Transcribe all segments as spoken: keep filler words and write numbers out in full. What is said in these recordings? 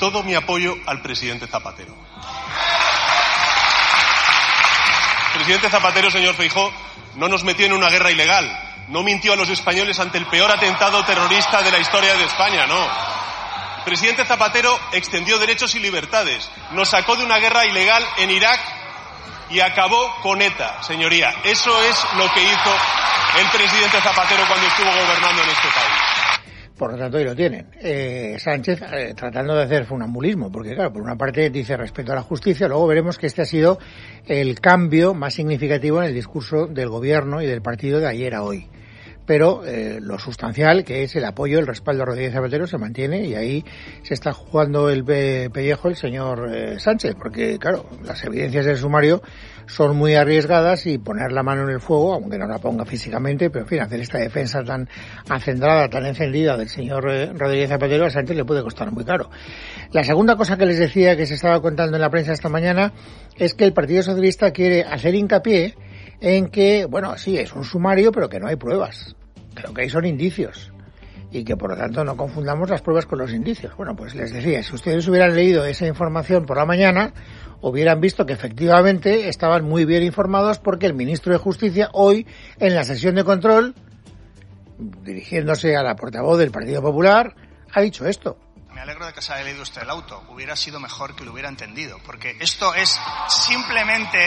todo mi apoyo al presidente Zapatero. El presidente Zapatero, señor Feijóo, no nos metió en una guerra ilegal, no mintió a los españoles ante el peor atentado terrorista de la historia de España, no. El presidente Zapatero extendió derechos y libertades, nos sacó de una guerra ilegal en Irak y acabó con ETA, señoría. Eso es lo que hizo el presidente Zapatero cuando estuvo gobernando en este país. Por lo tanto, ahí lo tienen. Eh, Sánchez eh, tratando de hacer funambulismo, porque claro, por una parte dice respeto a la justicia, luego veremos que este ha sido el cambio más significativo en el discurso del gobierno y del partido de ayer a hoy. Pero eh, lo sustancial, que es el apoyo, el respaldo a Rodríguez Zapatero, se mantiene y ahí se está jugando el pe- pellejo el señor eh, Sánchez, porque claro, las evidencias del sumario son muy arriesgadas y poner la mano en el fuego, aunque no la ponga físicamente, pero en fin, hacer esta defensa tan acendrada, tan encendida del señor eh, Rodríguez Zapatero a Sánchez le puede costar muy caro. La segunda cosa que les decía que se estaba contando en la prensa esta mañana es que el Partido Socialista quiere hacer hincapié en que, bueno, sí, es un sumario, pero que no hay pruebas. Que lo que hay son indicios. Y que, por lo tanto, no confundamos las pruebas con los indicios. Bueno, pues les decía, si ustedes hubieran leído esa información por la mañana, hubieran visto que efectivamente estaban muy bien informados porque el ministro de Justicia hoy, en la sesión de control, dirigiéndose a la portavoz del Partido Popular, ha dicho esto. Me alegro de que se haya leído usted el auto. Hubiera sido mejor que lo hubiera entendido, porque esto es simplemente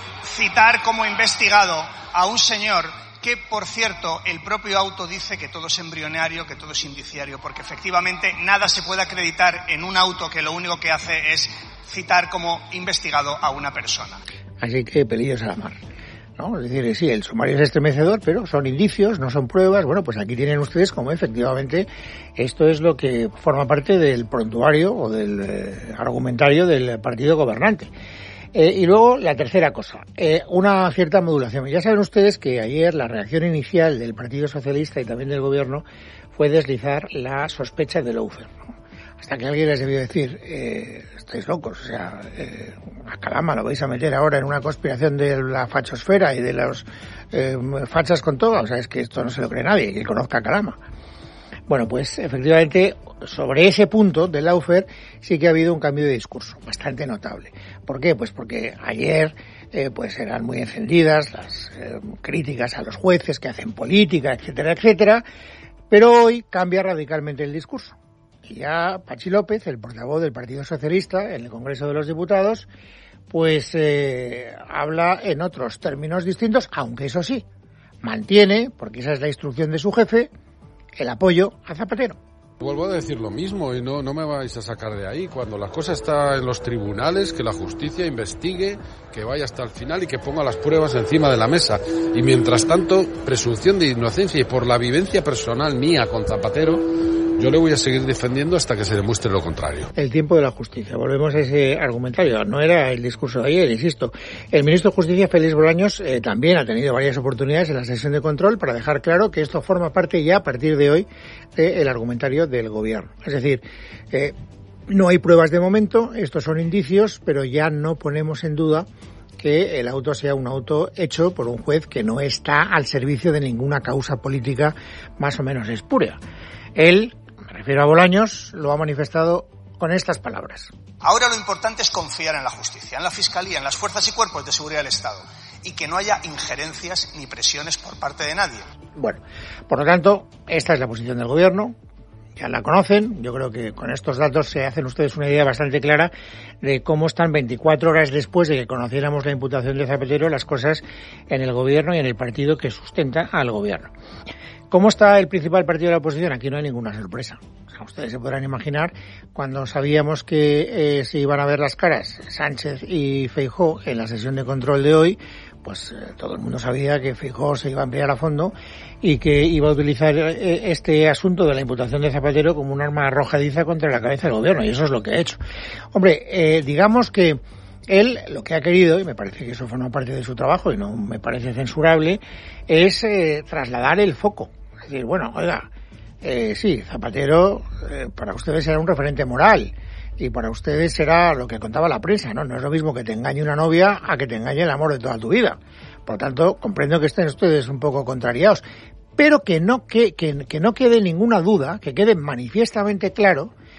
citar como investigado a un señor que, por cierto, el propio auto dice que todo es embrionario, que todo es indiciario, porque efectivamente nada se puede acreditar en un auto que lo único que hace es citar como investigado a una persona. Así que pelillos a la mar, ¿no? Es decir, sí, el sumario es estremecedor, pero son indicios, no son pruebas. Bueno, pues aquí tienen ustedes como efectivamente esto es lo que forma parte del prontuario o del eh, argumentario del partido gobernante. Eh, y luego la tercera cosa, eh, una cierta modulación. Ya saben ustedes que ayer la reacción inicial del Partido Socialista y también del Gobierno fue deslizar la sospecha de lawfare, ¿no? Hasta que alguien les debió decir, eh, estáis locos, o sea, eh, a Calama lo vais a meter ahora en una conspiración de la fachosfera y de los eh, fachas con toga, o sea, es que esto no se lo cree nadie, que conozca a Calama. Bueno, pues efectivamente sobre ese punto del lawfare sí que ha habido un cambio de discurso bastante notable. ¿Por qué? Pues porque ayer eh, pues eran muy encendidas las eh, críticas a los jueces que hacen política, etcétera, etcétera, pero hoy cambia radicalmente el discurso. Y ya Pachi López, el portavoz del Partido Socialista en el Congreso de los Diputados, pues eh, habla en otros términos distintos, aunque eso sí, mantiene, porque esa es la instrucción de su jefe, el apoyo a Zapatero. Vuelvo a decir lo mismo y no, no me vais a sacar de ahí. Cuando la cosa está en los tribunales, que la justicia investigue, que vaya hasta el final y que ponga las pruebas encima de la mesa. Y mientras tanto, presunción de inocencia y por la vivencia personal mía con Zapatero, yo le voy a seguir defendiendo hasta que se demuestre lo contrario. El tiempo de la justicia. Volvemos a ese argumentario. No era el discurso de ayer, insisto. El ministro de Justicia, Félix Bolaños, eh, también ha tenido varias oportunidades en la sesión de control para dejar claro que esto forma parte ya a partir de hoy del argumentario del gobierno. Es decir, eh, no hay pruebas de momento, estos son indicios, pero ya no ponemos en duda que el auto sea un auto hecho por un juez que no está al servicio de ninguna causa política más o menos espúrea. Él, me refiero a Bolaños, lo ha manifestado con estas palabras. Ahora lo importante es confiar en la justicia, en la Fiscalía, en las fuerzas y cuerpos de seguridad del Estado y que no haya injerencias ni presiones por parte de nadie. Bueno, por lo tanto, esta es la posición del Gobierno. Ya la conocen, yo creo que con estos datos se hacen ustedes una idea bastante clara de cómo están veinticuatro horas después de que conociéramos la imputación de Zapatero las cosas en el Gobierno y en el partido que sustenta al Gobierno. ¿Cómo está el principal partido de la oposición? Aquí no hay ninguna sorpresa. O sea, ustedes se podrán imaginar cuando sabíamos que eh, se iban a ver las caras Sánchez y Feijóo en la sesión de control de hoy, pues eh, todo el mundo sabía que Feijóo se iba a ampliar a fondo y que iba a utilizar eh, este asunto de la imputación de Zapatero como un arma arrojadiza contra la cabeza del gobierno, y eso es lo que ha hecho. Hombre, eh, digamos que él lo que ha querido, y me parece que eso forma parte de su trabajo y no me parece censurable, es eh, trasladar el foco. Es decir, bueno, oiga, eh, sí, Zapatero eh, para ustedes será un referente moral y para ustedes será lo que contaba la prensa, ¿no? No es lo mismo que te engañe una novia a que te engañe el amor de toda tu vida. Por lo tanto, comprendo que estén ustedes un poco contrariados, pero que no, que, que, que no quede ninguna duda, que quede manifiestamente claro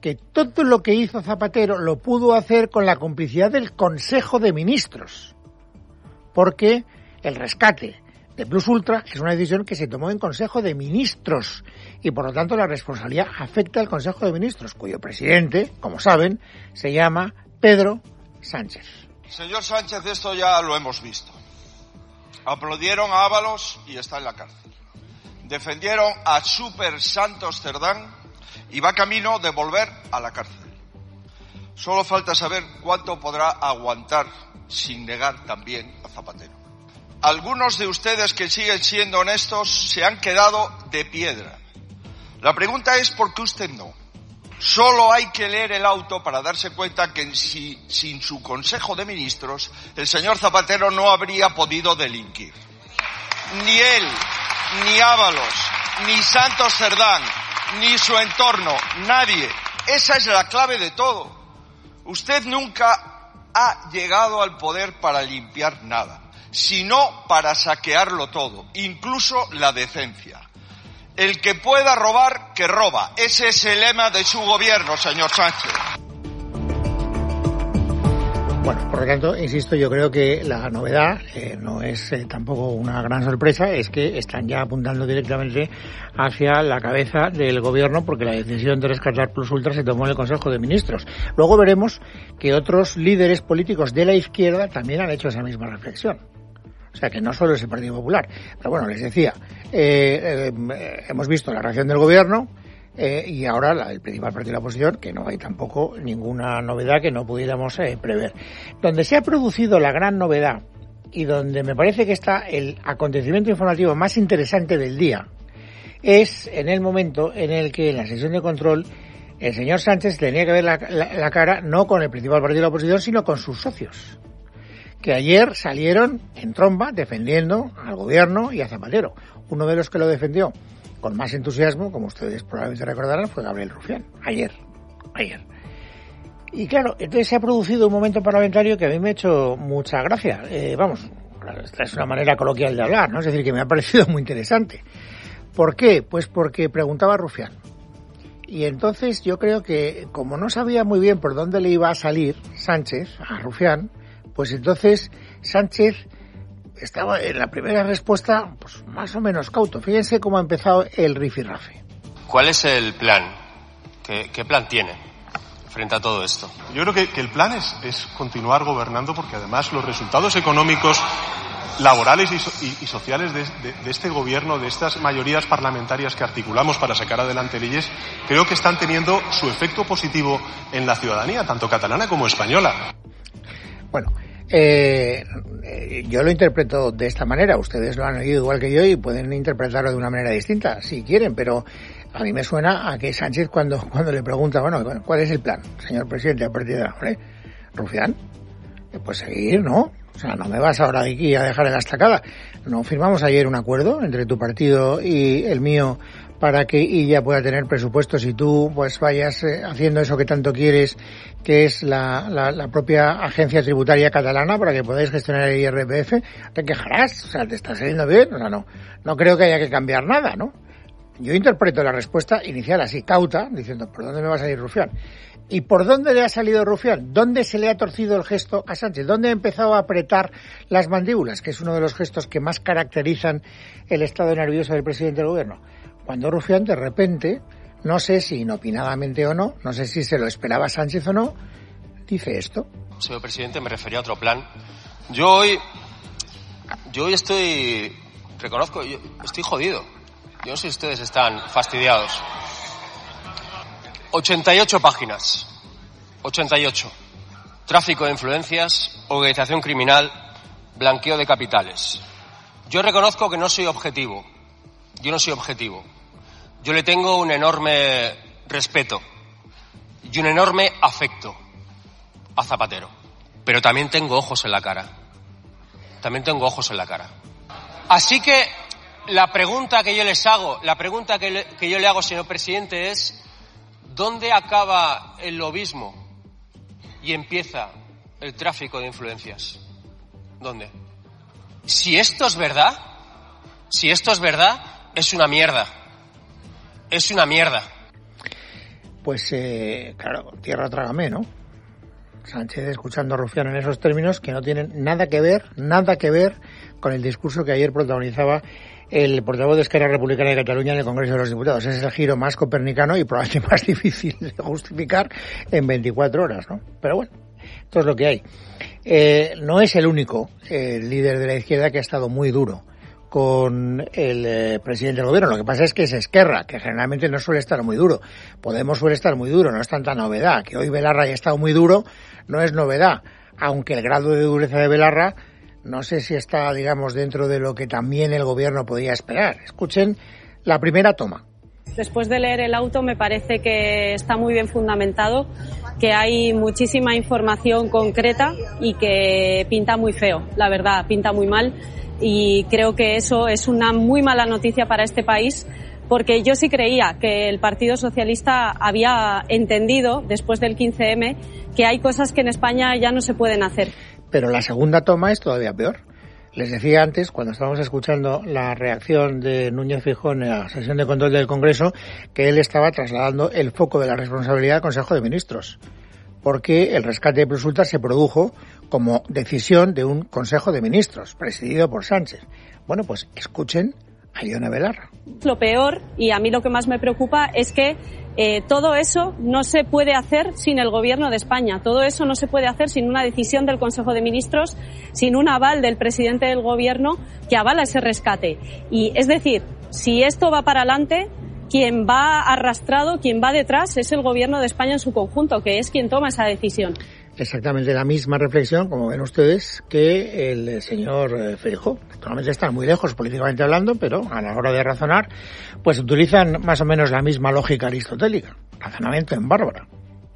que todo lo que hizo Zapatero lo pudo hacer con la complicidad del Consejo de Ministros, porque el rescate de Plus Ultra es una decisión que se tomó en Consejo de Ministros y por lo tanto la responsabilidad afecta al Consejo de Ministros, cuyo presidente, como saben, se llama Pedro Sánchez. Señor Sánchez, esto ya lo hemos visto. Aplaudieron a Ábalos y está en la cárcel. Defendieron a Super Santos Cerdán y va camino de volver a la cárcel. Solo falta saber cuánto podrá aguantar sin negar también a Zapatero. Algunos de ustedes que siguen siendo honestos se han quedado de piedra. La pregunta es ¿por qué usted no? Solo hay que leer el auto para darse cuenta que si, sin su Consejo de Ministros el señor Zapatero no habría podido delinquir. Ni él, ni Ábalos, ni Santos Cerdán, ni su entorno, nadie. Esa es la clave de todo. Usted nunca ha llegado al poder para limpiar nada, sino para saquearlo todo, incluso la decencia. El que pueda robar, que roba. Ese es el lema de su gobierno, señor Sánchez. Bueno, por lo tanto, insisto, yo creo que la novedad, eh, no es eh, tampoco una gran sorpresa, es que están ya apuntando directamente hacia la cabeza del gobierno porque la decisión de rescatar Plus Ultra se tomó en el Consejo de Ministros. Luego veremos que otros líderes políticos de la izquierda también han hecho esa misma reflexión. O sea, que no solo es el Partido Popular. Pero bueno, les decía, eh, eh, hemos visto la reacción del gobierno eh, y ahora la, el principal partido de la oposición, que no hay tampoco ninguna novedad que no pudiéramos eh, prever. Donde se ha producido la gran novedad y donde me parece que está el acontecimiento informativo más interesante del día es en el momento en el que en la sesión de control el señor Sánchez tenía que ver la, la, la cara no con el principal partido de la oposición, sino con sus socios, que ayer salieron en tromba defendiendo al gobierno y a Zapatero. Uno de los que lo defendió con más entusiasmo, como ustedes probablemente recordarán, fue Gabriel Rufián. Ayer, ayer. Y claro, entonces se ha producido un momento parlamentario que a mí me ha hecho mucha gracia. Eh, vamos, esta es una manera coloquial de hablar, ¿no? Es decir, que me ha parecido muy interesante. ¿Por qué? Pues porque preguntaba Rufián. Y entonces yo creo que, como no sabía muy bien por dónde le iba a salir Sánchez a Rufián, pues entonces Sánchez estaba en la primera respuesta pues más o menos cauto. Fíjense cómo ha empezado el rifirrafe. ¿Cuál es el plan? ¿Qué, qué plan tiene frente a todo esto? Yo creo que, que el plan es, es continuar gobernando porque además los resultados económicos, laborales y, so, y, y sociales de, de, de este gobierno, de estas mayorías parlamentarias que articulamos para sacar adelante leyes, creo que están teniendo su efecto positivo en la ciudadanía, tanto catalana como española. Bueno, eh, yo lo interpreto de esta manera. Ustedes lo han oído igual que yo y pueden interpretarlo de una manera distinta, si quieren, pero a mí me suena a que Sánchez cuando, cuando le pregunta, bueno, ¿cuál es el plan, señor presidente, a partir de ahora? ¿Eh? Rufián, pues seguir, ¿no? O sea, no me vas ahora de aquí a dejar en la estacada. ¿No firmamos ayer un acuerdo entre tu partido y el mío para que ella pueda tener presupuestos y tú pues vayas eh, haciendo eso que tanto quieres, que es la, la, la propia agencia tributaria catalana, para que podáis gestionar el I R P F? ¿Te quejarás? O sea, ¿te está saliendo bien? O sea, no, no creo que haya que cambiar nada, ¿no? Yo interpreto la respuesta inicial así, cauta, diciendo, ¿por dónde me va a salir Rufián? ¿Y por dónde le ha salido Rufián? ¿Dónde se le ha torcido el gesto a Sánchez? ¿Dónde ha empezado a apretar las mandíbulas? Que es uno de los gestos que más caracterizan el estado nervioso del presidente del gobierno. Cuando Rufián, de repente, no sé si inopinadamente o no, no sé si se lo esperaba Sánchez o no, dice esto. Señor presidente, me refería a otro plan. Yo hoy, yo hoy estoy, reconozco, yo estoy jodido. Yo no sé si ustedes están fastidiados. ochenta y ocho páginas. ochenta y ocho. Tráfico de influencias, organización criminal, blanqueo de capitales. Yo reconozco que no soy objetivo. Yo no soy objetivo. Yo le tengo un enorme respeto y un enorme afecto a Zapatero. Pero también tengo ojos en la cara. También tengo ojos en la cara. Así que la pregunta que yo les hago, la pregunta que, le, que yo le hago, señor presidente, es ¿dónde acaba el lobismo y empieza el tráfico de influencias? ¿Dónde? Si esto es verdad, si esto es verdad, es una mierda. Es una mierda. pues eh, claro, tierra trágame, ¿no? Sánchez escuchando a Rufián en esos términos que no tienen nada que ver, nada que ver con el discurso que ayer protagonizaba el portavoz de Esquerra Republicana de Cataluña en el Congreso de los Diputados. Ese es el giro más copernicano y probablemente más difícil de justificar en veinticuatro horas, ¿no? Pero bueno, esto es lo que hay. Eh, no es el único eh, líder de la izquierda que ha estado muy duro con el eh, presidente del gobierno. Lo que pasa es que es Esquerra, que generalmente no suele estar muy duro. Podemos suele estar muy duro, no es tanta novedad. Que hoy Belarra haya estado muy duro no es novedad, aunque el grado de dureza de Belarra no sé si está, digamos, dentro de lo que también el gobierno podía esperar. Escuchen la primera toma. Después de leer el auto me parece que está muy bien fundamentado, que hay muchísima información concreta y que pinta muy feo, la verdad, pinta muy mal. Y creo que eso es una muy mala noticia para este país, porque yo sí creía que el Partido Socialista había entendido, después del quince eme, que hay cosas que en España ya no se pueden hacer. Pero la segunda toma es todavía peor. Les decía antes, cuando estábamos escuchando la reacción de Núñez Feijóo en la sesión de control del Congreso, que él estaba trasladando el foco de la responsabilidad al Consejo de Ministros, porque el rescate de Prosulta se produjo como decisión de un Consejo de Ministros, presidido por Sánchez. Bueno, pues escuchen a Ione Belarra. Lo peor, y a mí lo que más me preocupa, es que eh, todo eso no se puede hacer sin el Gobierno de España. Todo eso no se puede hacer sin una decisión del Consejo de Ministros, sin un aval del presidente del Gobierno que avala ese rescate. Y es decir, si esto va para adelante, quien va arrastrado, quien va detrás, es el Gobierno de España en su conjunto, que es quien toma esa decisión. Exactamente la misma reflexión, como ven ustedes, que el señor Feijóo. Naturalmente están muy lejos políticamente hablando, pero a la hora de razonar, pues utilizan más o menos la misma lógica aristotélica. Razonamiento en bárbara.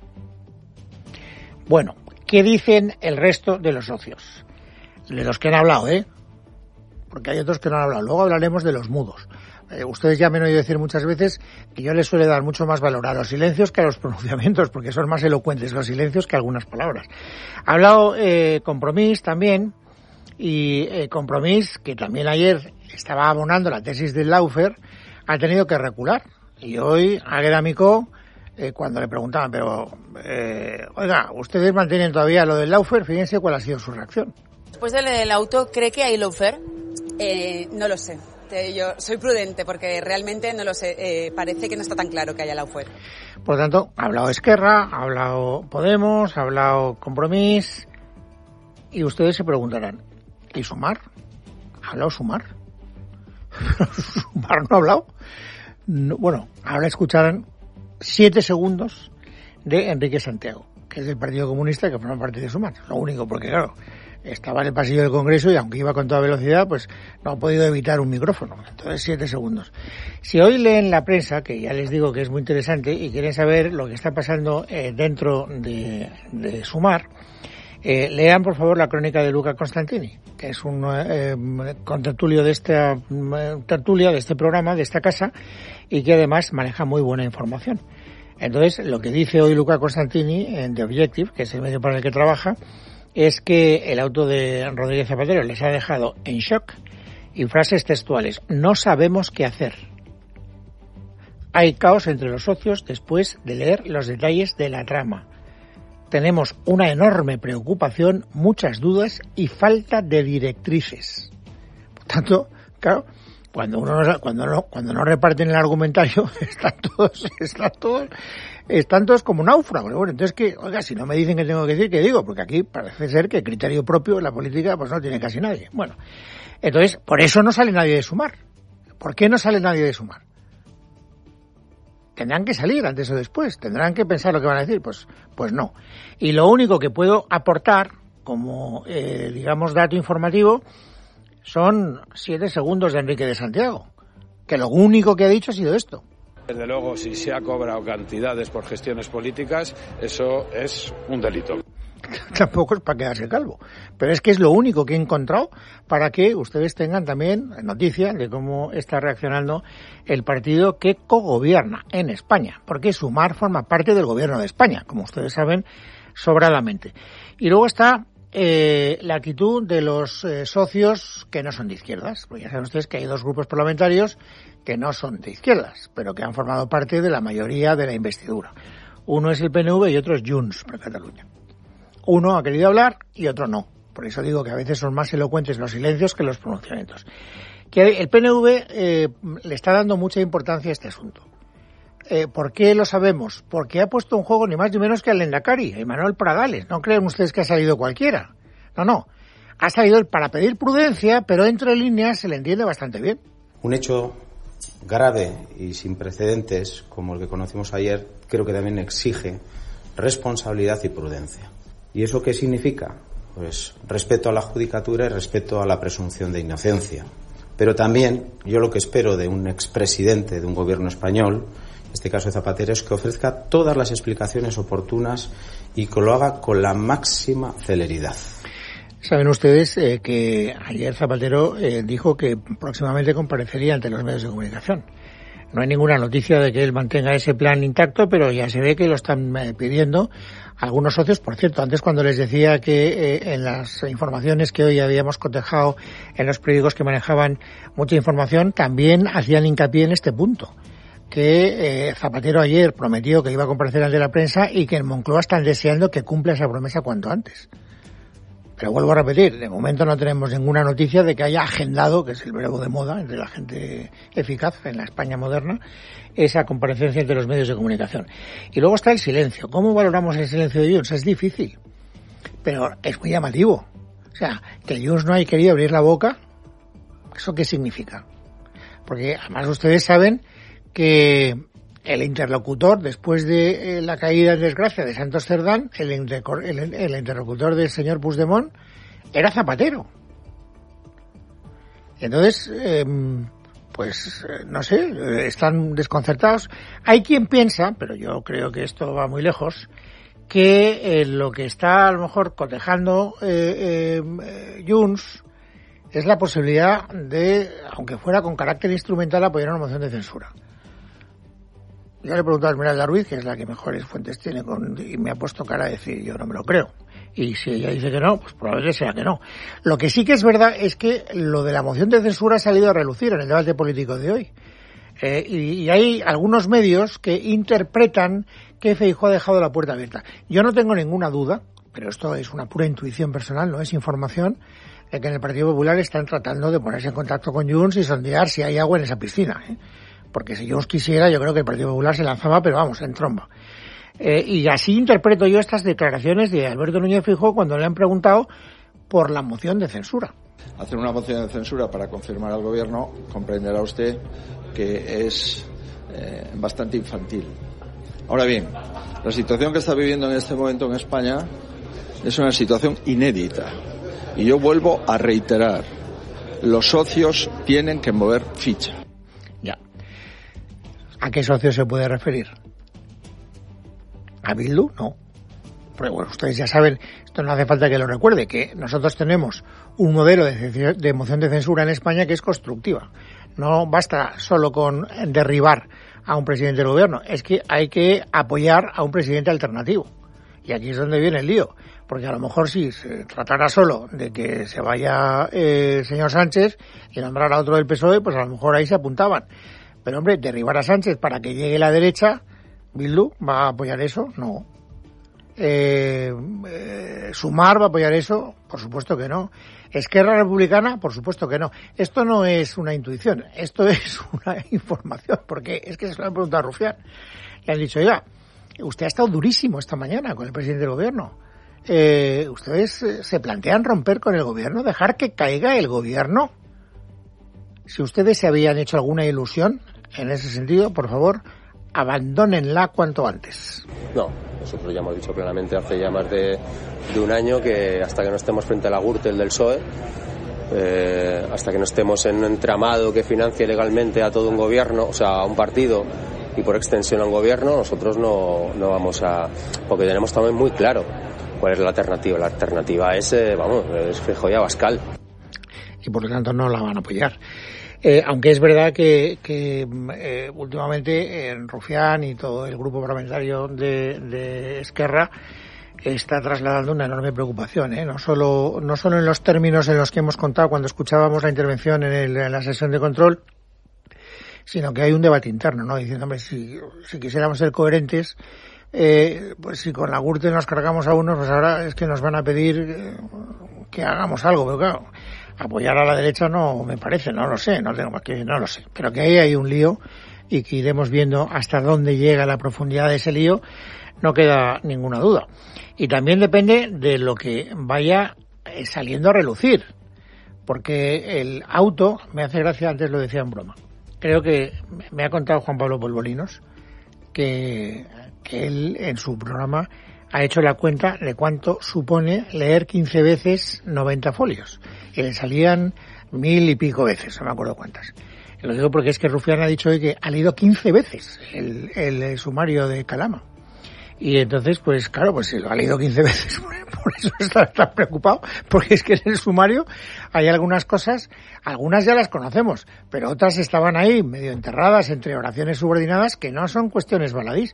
Bueno, ¿qué dicen el resto de los socios? De los que han hablado, ¿eh? Porque hay otros que no han hablado. Luego hablaremos de los mudos. Eh, ustedes ya me han oído decir muchas veces que yo les suele dar mucho más valor a los silencios que a los pronunciamientos, porque son más elocuentes los silencios que algunas palabras. Ha hablado eh, Compromís también, y eh, Compromís, que también ayer estaba abonando la tesis del Lawfare, ha tenido que recular. Y hoy, Águeda Micó, eh, cuando le preguntaban, pero, eh, oiga, ¿ustedes mantienen todavía lo del Lawfare? Fíjense cuál ha sido su reacción. Después de lo del auto, ¿cree que hay Lawfare? Eh, no lo sé. Yo soy prudente porque realmente no lo sé, eh, parece que no está tan claro que haya Lawfare. Por lo tanto, ha hablado Esquerra, ha hablado Podemos, ha hablado Compromís, y ustedes se preguntarán, ¿y Sumar? ¿Ha hablado Sumar? ¿Sumar no ha hablado? No, bueno, ahora escucharán siete segundos de Enrique Santiago, que es del Partido Comunista, que forma parte de Sumar. Lo único, porque claro, estaba en el pasillo del Congreso y aunque iba con toda velocidad, pues no ha podido evitar un micrófono. Entonces, siete segundos. Si hoy leen la prensa, que ya les digo que es muy interesante, y quieren saber lo que está pasando eh, dentro de, de Sumar, eh, lean por favor la crónica de Luca Constantini, que es un eh, contertulio de esta eh, tertulia, de este programa, de esta casa, y que además maneja muy buena información. Entonces, lo que dice hoy Luca Constantini en The Objective, que es el medio para el que trabaja, es que el auto de Rodríguez Zapatero les ha dejado en shock, y frases textuales: no sabemos qué hacer. Hay caos entre los socios después de leer los detalles de la trama. Tenemos una enorme preocupación, muchas dudas y falta de directrices. Por tanto, claro, cuando uno no, cuando no, cuando no reparten el argumentario, están todos, están todos, están todos como náufragos. Bueno, entonces que, oiga, si no me dicen que tengo que decir, ¿qué digo? Porque aquí parece ser que criterio propio en la política pues no tiene casi nadie. Bueno, entonces, por eso no sale nadie de Sumar. ¿Por qué no sale nadie de Sumar? Tendrán que salir antes o después, tendrán que pensar lo que van a decir, pues, pues no. Y lo único que puedo aportar como, eh, digamos, dato informativo son siete segundos de Enrique de Santiago, que lo único que ha dicho ha sido esto. Desde luego, si se ha cobrado cantidades por gestiones políticas, eso es un delito. Tampoco es para quedarse calvo, pero es que es lo único que he encontrado para que ustedes tengan también noticia de cómo está reaccionando el partido que cogobierna en España, porque Sumar forma parte del gobierno de España, como ustedes saben sobradamente. Y luego está eh, la actitud de los eh, socios que no son de izquierdas. Porque ya saben ustedes que hay dos grupos parlamentarios que no son de izquierdas, pero que han formado parte de la mayoría de la investidura. Uno es el P N V y otro es Junts per Catalunya. Uno ha querido hablar y otro no. Por eso digo que a veces son más elocuentes los silencios que los pronunciamientos. Que el P N V eh, le está dando mucha importancia a este asunto. Eh, ¿Por qué lo sabemos? Porque ha puesto en juego ni más ni menos que al Lehendakari, Emmanuel Pradales. No creen ustedes que ha salido cualquiera. No, no. Ha salido para pedir prudencia, pero entre líneas se le entiende bastante bien. Un hecho grave y sin precedentes, como el que conocimos ayer, creo que también exige responsabilidad y prudencia. ¿Y eso qué significa? Pues respeto a la judicatura y respeto a la presunción de inocencia. Pero también yo lo que espero de un expresidente de un gobierno español, en este caso Zapatero, es que ofrezca todas las explicaciones oportunas y que lo haga con la máxima celeridad. Saben ustedes eh, que ayer Zapatero eh, dijo que próximamente comparecería ante los medios de comunicación. No hay ninguna noticia de que él mantenga ese plan intacto, pero ya se ve que lo están eh, pidiendo algunos socios. Por cierto, antes cuando les decía que eh, en las informaciones que hoy habíamos cotejado en los periódicos que manejaban mucha información, también hacían hincapié en este punto. Que eh, Zapatero ayer prometió que iba a comparecer ante la prensa y que en Moncloa están deseando que cumpla esa promesa cuanto antes. Pero vuelvo a repetir, de momento no tenemos ninguna noticia de que haya agendado, que es el verbo de moda entre la gente eficaz en la España moderna, esa comparecencia entre los medios de comunicación. Y luego está el silencio. ¿Cómo valoramos el silencio de Junts? Es difícil, pero es muy llamativo. O sea, que Junts no haya querido abrir la boca, ¿eso qué significa? Porque además ustedes saben que el interlocutor, después de eh, la caída en desgracia de Santos Cerdán, el, intercor- el, el interlocutor del señor Puigdemont era Zapatero. Entonces, eh, pues, eh, no sé, eh, están desconcertados. Hay quien piensa, pero yo creo que esto va muy lejos, que eh, lo que está a lo mejor cotejando eh, eh, Junts es la posibilidad de, aunque fuera con carácter instrumental, apoyar una moción de censura. Yo le he preguntado a Esmeralda Ruiz, que es la que mejores fuentes tiene, con, y me ha puesto cara a decir, yo no me lo creo. Y si ella dice que no, pues probablemente sea que no. Lo que sí que es verdad es que lo de la moción de censura ha salido a relucir en el debate político de hoy. Eh, y, y hay algunos medios que interpretan que Feijóo ha dejado la puerta abierta. Yo no tengo ninguna duda, pero esto es una pura intuición personal, no es información, de que en el Partido Popular están tratando de ponerse en contacto con Junts y sondear si hay agua en esa piscina, ¿eh? Porque si Junts quisiera, yo creo que el Partido Popular se lanzaba, pero vamos, en tromba. Eh, y así interpreto yo estas declaraciones de Alberto Núñez Feijóo cuando le han preguntado por la moción de censura. Hacer una moción de censura para confirmar al gobierno, comprenderá usted que es eh, bastante infantil. Ahora bien, la situación que está viviendo en este momento en España es una situación inédita. Y yo vuelvo a reiterar, los socios tienen que mover ficha. Ya. ¿A qué socio se puede referir? ¿A Bildu? No. Pero bueno, ustedes ya saben, esto no hace falta que lo recuerde, que nosotros tenemos un modelo de, de moción de censura en España que es constructiva. No basta solo con derribar a un presidente del gobierno, es que hay que apoyar a un presidente alternativo. Y aquí es donde viene el lío, porque a lo mejor si se tratara solo de que se vaya eh, el señor Sánchez y nombrar a otro del P S O E, pues a lo mejor ahí se apuntaban. Pero hombre, derribar a Sánchez para que llegue la derecha, ¿Bildu va a apoyar eso? No. Eh, eh, ¿Sumar va a apoyar eso? Por supuesto que no. ¿Esquerra Republicana? Por supuesto que no. Esto no es una intuición, esto es una información, porque es que se lo han preguntado a Rufián. Le han dicho, oiga, usted ha estado durísimo esta mañana con el presidente del gobierno. Eh, ¿Ustedes eh, se plantean romper con el gobierno, dejar que caiga el gobierno? Si ustedes se habían hecho alguna ilusión en ese sentido, por favor, abandónenla cuanto antes. No, nosotros ya hemos dicho claramente hace ya más de, de un año que hasta que no estemos frente a la Gürtel del P S O E, eh, hasta que no estemos en un entramado que financie legalmente a todo un gobierno, o sea, a un partido y por extensión a un gobierno, nosotros no, no vamos a... Porque tenemos también muy claro cuál es la alternativa. La alternativa es, eh, vamos, es Feijóo y Abascal. Y por lo tanto no la van a apoyar. Eh, aunque es verdad que, que eh, últimamente en Rufián y todo el grupo parlamentario de, de Esquerra está trasladando una enorme preocupación, ¿eh? No solo, no solo en los términos en los que hemos contado cuando escuchábamos la intervención en, el, en la sesión de control, sino que hay un debate interno, ¿no? Diciendo, hombre, si, si quisiéramos ser coherentes, eh, pues si con la Gürtel nos cargamos a unos, pues ahora es que nos van a pedir eh, que hagamos algo, pero claro, apoyar a la derecha no me parece, no lo sé, no tengo más que, no lo sé, pero que ahí hay un lío y que iremos viendo hasta dónde llega la profundidad de ese lío, no queda ninguna duda. Y también depende de lo que vaya saliendo a relucir, porque el auto, me hace gracia, antes lo decía en broma, creo que me ha contado Juan Pablo Polvorinos que, que él en su programa ha hecho la cuenta de cuánto supone leer quince veces noventa folios, y le salían mil y pico veces, no me acuerdo cuántas. Lo digo porque es que Rufián ha dicho hoy que ha leído quince veces el, el, el sumario de Calama. Y entonces, pues claro, pues si lo ha leído quince veces, por eso está tan preocupado, porque es que en el sumario hay algunas cosas, algunas ya las conocemos, pero otras estaban ahí medio enterradas entre oraciones subordinadas que no son cuestiones baladís.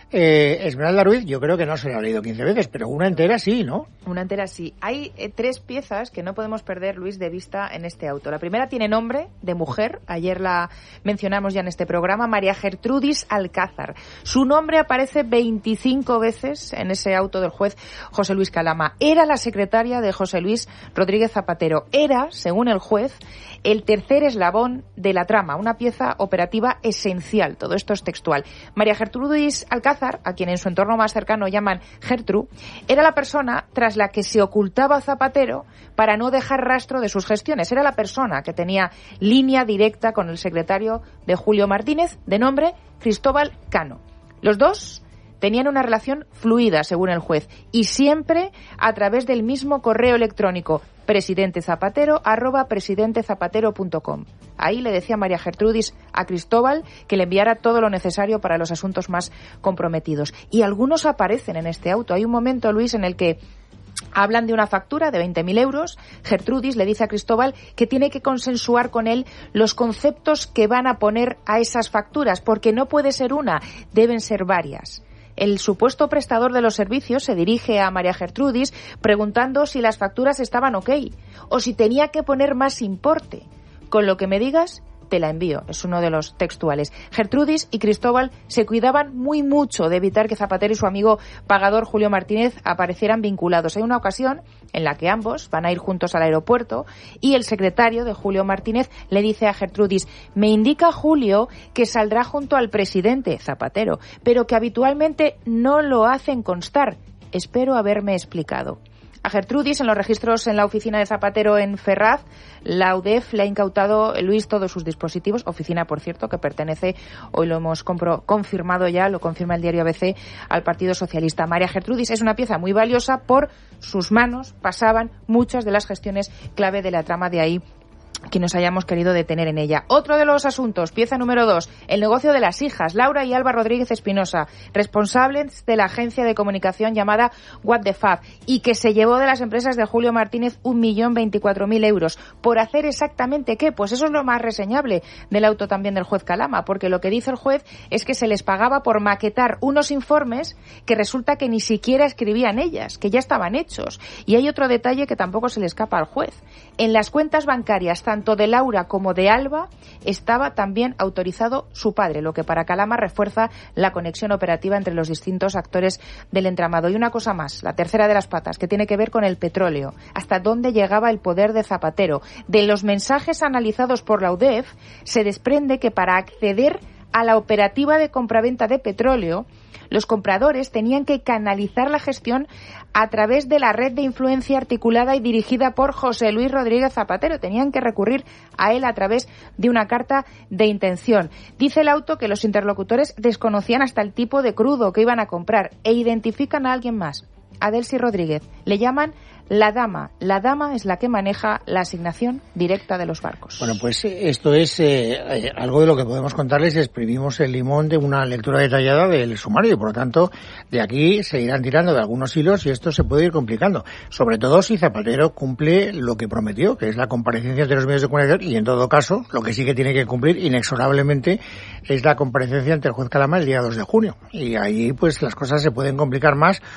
Eh, Esmeralda Ruiz, yo creo que no se lo ha leído quince veces, pero una entera sí, ¿no? Una entera sí. Hay eh, tres piezas que no podemos perder, Luis, de vista en este auto. La primera tiene nombre de mujer, ayer la mencionamos ya en este programa, María Gertrudis Alcázar. Su nombre aparece veinticinco veces en ese auto del juez José Luis Calama. Era la secretaria de José Luis Rodríguez Zapatero. Era, según el juez, el tercer eslabón de la trama, una pieza operativa esencial. Todo esto es textual. María Gertrudis Alcázar, a quien en su entorno más cercano llaman Gertru, era la persona tras la que se ocultaba Zapatero para no dejar rastro de sus gestiones. Era la persona que tenía línea directa con el secretario de Julio Martínez, de nombre Cristóbal Cano. Los dos tenían una relación fluida, según el juez, y siempre a través del mismo correo electrónico, presidentezapatero arroba presidentezapatero punto com. Ahí le decía María Gertrudis a Cristóbal que le enviara todo lo necesario para los asuntos más comprometidos. Y algunos aparecen en este auto. Hay un momento, Luis, en el que hablan de una factura de veinte mil euros. Gertrudis le dice a Cristóbal que tiene que consensuar con él los conceptos que van a poner a esas facturas, porque no puede ser una, deben ser varias. El supuesto prestador de los servicios se dirige a María Gertrudis preguntando si las facturas estaban ok o si tenía que poner más importe. Con lo que me digas, te la envío. Es uno de los textuales. Gertrudis y Cristóbal se cuidaban muy mucho de evitar que Zapatero y su amigo pagador Julio Martínez aparecieran vinculados. Hay una ocasión en la que ambos van a ir juntos al aeropuerto y el secretario de Julio Martínez le dice a Gertrudis: me indica Julio que saldrá junto al presidente Zapatero, pero que habitualmente no lo hacen constar. Espero haberme explicado. A Gertrudis, en los registros en la oficina de Zapatero en Ferraz, la U D E F le ha incautado, Luis, todos sus dispositivos, oficina, por cierto, que pertenece, hoy lo hemos compro, confirmado ya, lo confirma el diario A B C, al Partido Socialista. María Gertrudis es una pieza muy valiosa, por sus manos pasaban muchas de las gestiones clave de la trama, de ahí que nos hayamos querido detener en ella. Otro de los asuntos, pieza número dos, el negocio de las hijas, Laura y Alba Rodríguez Espinosa, responsables de la agencia de comunicación llamada What the Fab, y que se llevó de las empresas de Julio Martínez un millón veinticuatro mil euros. ¿Por hacer exactamente qué? Pues eso es lo más reseñable del auto también del juez Calama, porque lo que dice el juez es que se les pagaba por maquetar unos informes que resulta que ni siquiera escribían ellas, que ya estaban hechos. Y hay otro detalle que tampoco se le escapa al juez. En las cuentas bancarias, tanto de Laura como de Alba, estaba también autorizado su padre, lo que para Calama refuerza la conexión operativa entre los distintos actores del entramado. Y una cosa más, la tercera de las patas, que tiene que ver con el petróleo. ¿Hasta dónde llegaba el poder de Zapatero? De los mensajes analizados por la U D E F se desprende que para acceder a la operativa de compraventa de petróleo, los compradores tenían que canalizar la gestión a través de la red de influencia articulada y dirigida por José Luis Rodríguez Zapatero. Tenían que recurrir a él a través de una carta de intención. Dice el auto que los interlocutores desconocían hasta el tipo de crudo que iban a comprar e identifican a alguien más, a Delcy Rodríguez. Le llaman la dama. La dama es la que maneja la asignación directa de los barcos. Bueno, pues esto es eh, eh, algo de lo que podemos contarles. Exprimimos el limón de una lectura detallada del sumario y, por lo tanto, de aquí se irán tirando de algunos hilos y esto se puede ir complicando. Sobre todo si Zapatero cumple lo que prometió, que es la comparecencia ante los medios de comunicación, y en todo caso, lo que sí que tiene que cumplir inexorablemente es la comparecencia ante el juez Calama el día dos de junio. Y ahí, pues, las cosas se pueden complicar más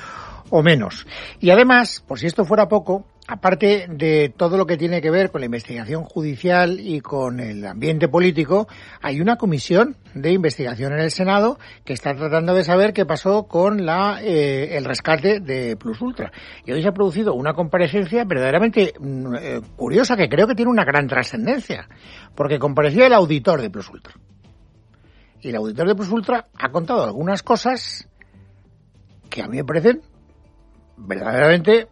o menos. Y además, por si esto fuera poco, aparte de todo lo que tiene que ver con la investigación judicial y con el ambiente político, hay una comisión de investigación en el Senado que está tratando de saber qué pasó con la eh, el rescate de Plus Ultra. Y hoy se ha producido una comparecencia verdaderamente eh, curiosa que creo que tiene una gran trascendencia, porque compareció el auditor de Plus Ultra. Y el auditor de Plus Ultra ha contado algunas cosas que a mí me parecen verdaderamente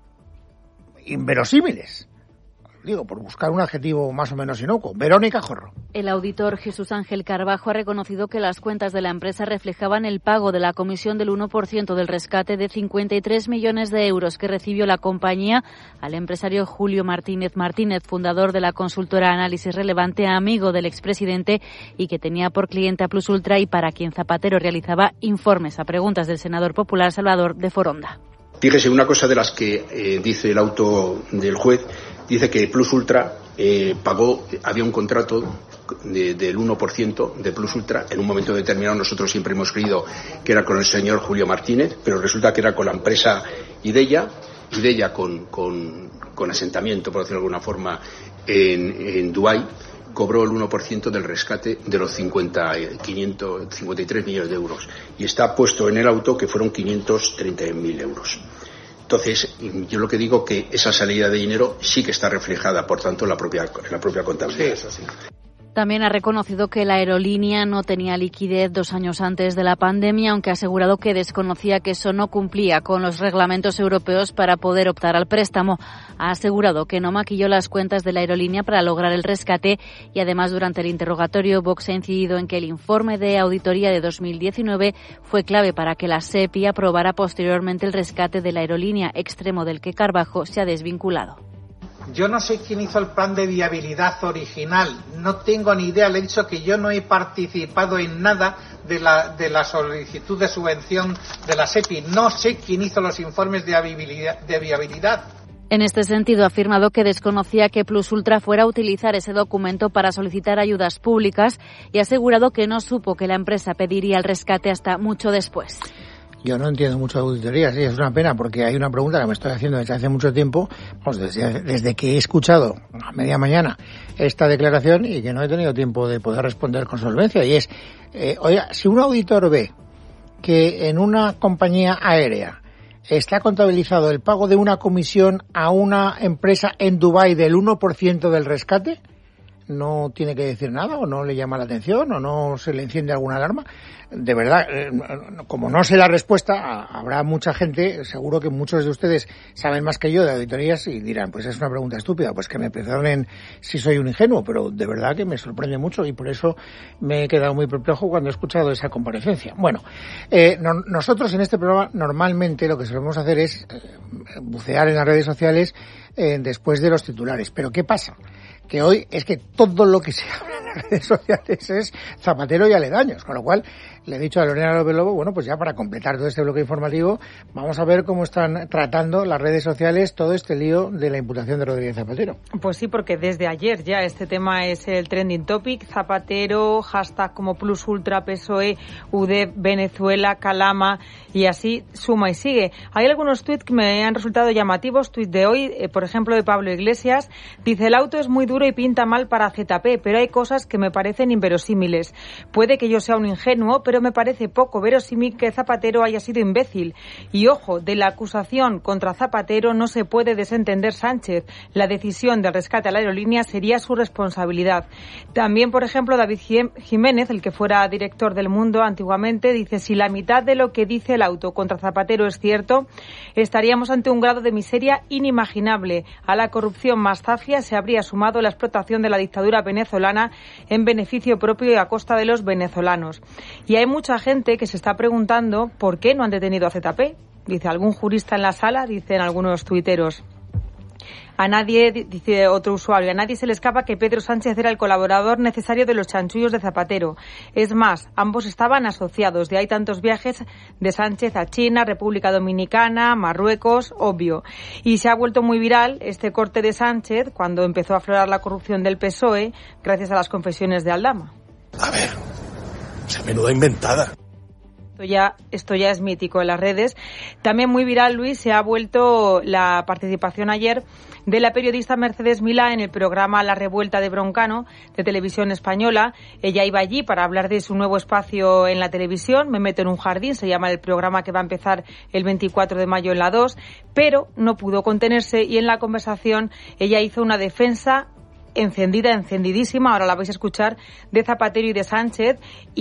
inverosímiles. Digo, por buscar un adjetivo más o menos inocuo. Verónica Jorro. El auditor Jesús Ángel Carbajo ha reconocido que las cuentas de la empresa reflejaban el pago de la comisión del uno por ciento del rescate de cincuenta y tres millones de euros que recibió la compañía al empresario Julio Martínez Martínez, fundador de la consultora Análisis Relevante, amigo del expresidente y que tenía por cliente a Plus Ultra y para quien Zapatero realizaba informes a preguntas del senador popular Salvador de Foronda. Fíjese, una cosa de las que eh, dice el auto del juez, dice que Plus Ultra eh, pagó, había un contrato de, del uno por ciento de Plus Ultra, en un momento determinado nosotros siempre hemos creído que era con el señor Julio Martínez, pero resulta que era con la empresa Ideya, Ideya con, con, con asentamiento, por decirlo de alguna forma, en, en Dubái, cobró el uno por ciento del rescate de los cincuenta, quinientos cincuenta y tres millones de euros. Y está puesto en el auto que fueron quinientos treinta mil euros. Entonces, yo lo que digo que esa salida de dinero sí que está reflejada, por tanto, en la propia, en la propia contabilidad. Sí, eso sí. También ha reconocido que la aerolínea no tenía liquidez dos años antes de la pandemia, aunque ha asegurado que desconocía que eso no cumplía con los reglamentos europeos para poder optar al préstamo. Ha asegurado que no maquilló las cuentas de la aerolínea para lograr el rescate y además durante el interrogatorio Vox ha incidido en que el informe de auditoría de dos mil diecinueve fue clave para que la SEPI aprobara posteriormente el rescate de la aerolínea, extremo del que Carbajo se ha desvinculado. Yo no sé quién hizo el plan de viabilidad original, no tengo ni idea, le he dicho que yo no he participado en nada de la, de la solicitud de subvención de la SEPI, no sé quién hizo los informes de viabilidad. De viabilidad. En este sentido, ha afirmado que desconocía que Plus Ultra fuera a utilizar ese documento para solicitar ayudas públicas y ha asegurado que no supo que la empresa pediría el rescate hasta mucho después. Yo no entiendo mucho de auditoría, sí, es una pena porque hay una pregunta que me estoy haciendo desde hace mucho tiempo, pues desde, desde que he escuchado a media mañana esta declaración y que no he tenido tiempo de poder responder con solvencia, y es, eh, oiga, si un auditor ve que en una compañía aérea está contabilizado el pago de una comisión a una empresa en Dubái del uno por ciento del rescate, ¿no tiene que decir nada o no le llama la atención o no se le enciende alguna alarma? De verdad, eh, como no sé la respuesta, habrá mucha gente, seguro que muchos de ustedes saben más que yo de auditorías y dirán, pues es una pregunta estúpida, pues que me perdonen si soy un ingenuo, pero de verdad que me sorprende mucho y por eso me he quedado muy perplejo cuando he escuchado esa comparecencia. Bueno, eh, no, nosotros en este programa normalmente lo que solemos hacer es eh, bucear en las redes sociales eh, después de los titulares, pero ¿qué pasa? Que hoy es que todo lo que se habla en las redes sociales es Zapatero y aledaños, con lo cual le he dicho a Lorena López Lobo, bueno, pues ya para completar todo este bloque informativo, vamos a ver cómo están tratando las redes sociales todo este lío de la imputación de Rodríguez Zapatero. Pues sí, porque desde ayer ya este tema es el trending topic. Zapatero, hashtag como Plus Ultra, P S O E, U D E P, Venezuela, Calama, y así suma y sigue. Hay algunos tuits que me han resultado llamativos. Tuit de hoy, eh, por ejemplo, de Pablo Iglesias, dice: el auto es muy duro y pinta mal para Z P, pero hay cosas que me parecen inverosímiles. Puede que yo sea un ingenuo, pero me parece poco verosímil que Zapatero haya sido imbécil. Y ojo, de la acusación contra Zapatero no se puede desentender Sánchez. La decisión del rescate a la aerolínea sería su responsabilidad. También, por ejemplo, David Jiménez, el que fuera director del Mundo antiguamente, dice: si la mitad de lo que dice el auto contra Zapatero es cierto, estaríamos ante un grado de miseria inimaginable. A la corrupción más zafia se habría sumado la explotación de la dictadura venezolana en beneficio propio y a costa de los venezolanos. Y hay mucha gente que se está preguntando por qué no han detenido a Z P. Dice algún jurista en la sala, dicen algunos tuiteros. A nadie, dice otro usuario, a nadie se le escapa que Pedro Sánchez era el colaborador necesario de los chanchullos de Zapatero. Es más, ambos estaban asociados, de ahí tantos viajes de Sánchez a China, República Dominicana, Marruecos, obvio. Y se ha vuelto muy viral este corte de Sánchez cuando empezó a aflorar la corrupción del P S O E gracias a las confesiones de Aldama. A ver, esa menuda inventada. Esto ya, esto ya es mítico en las redes. También muy viral, Luis, se ha vuelto la participación ayer de la periodista Mercedes Milá en el programa La Revuelta de Broncano, de Televisión Española. Ella iba allí para hablar de su nuevo espacio en la televisión, Me meto en un jardín, se llama el programa, que va a empezar el veinticuatro de mayo en la dos, pero no pudo contenerse y en la conversación ella hizo una defensa encendida, encendidísima, ahora la vais a escuchar, de Zapatero y de Sánchez,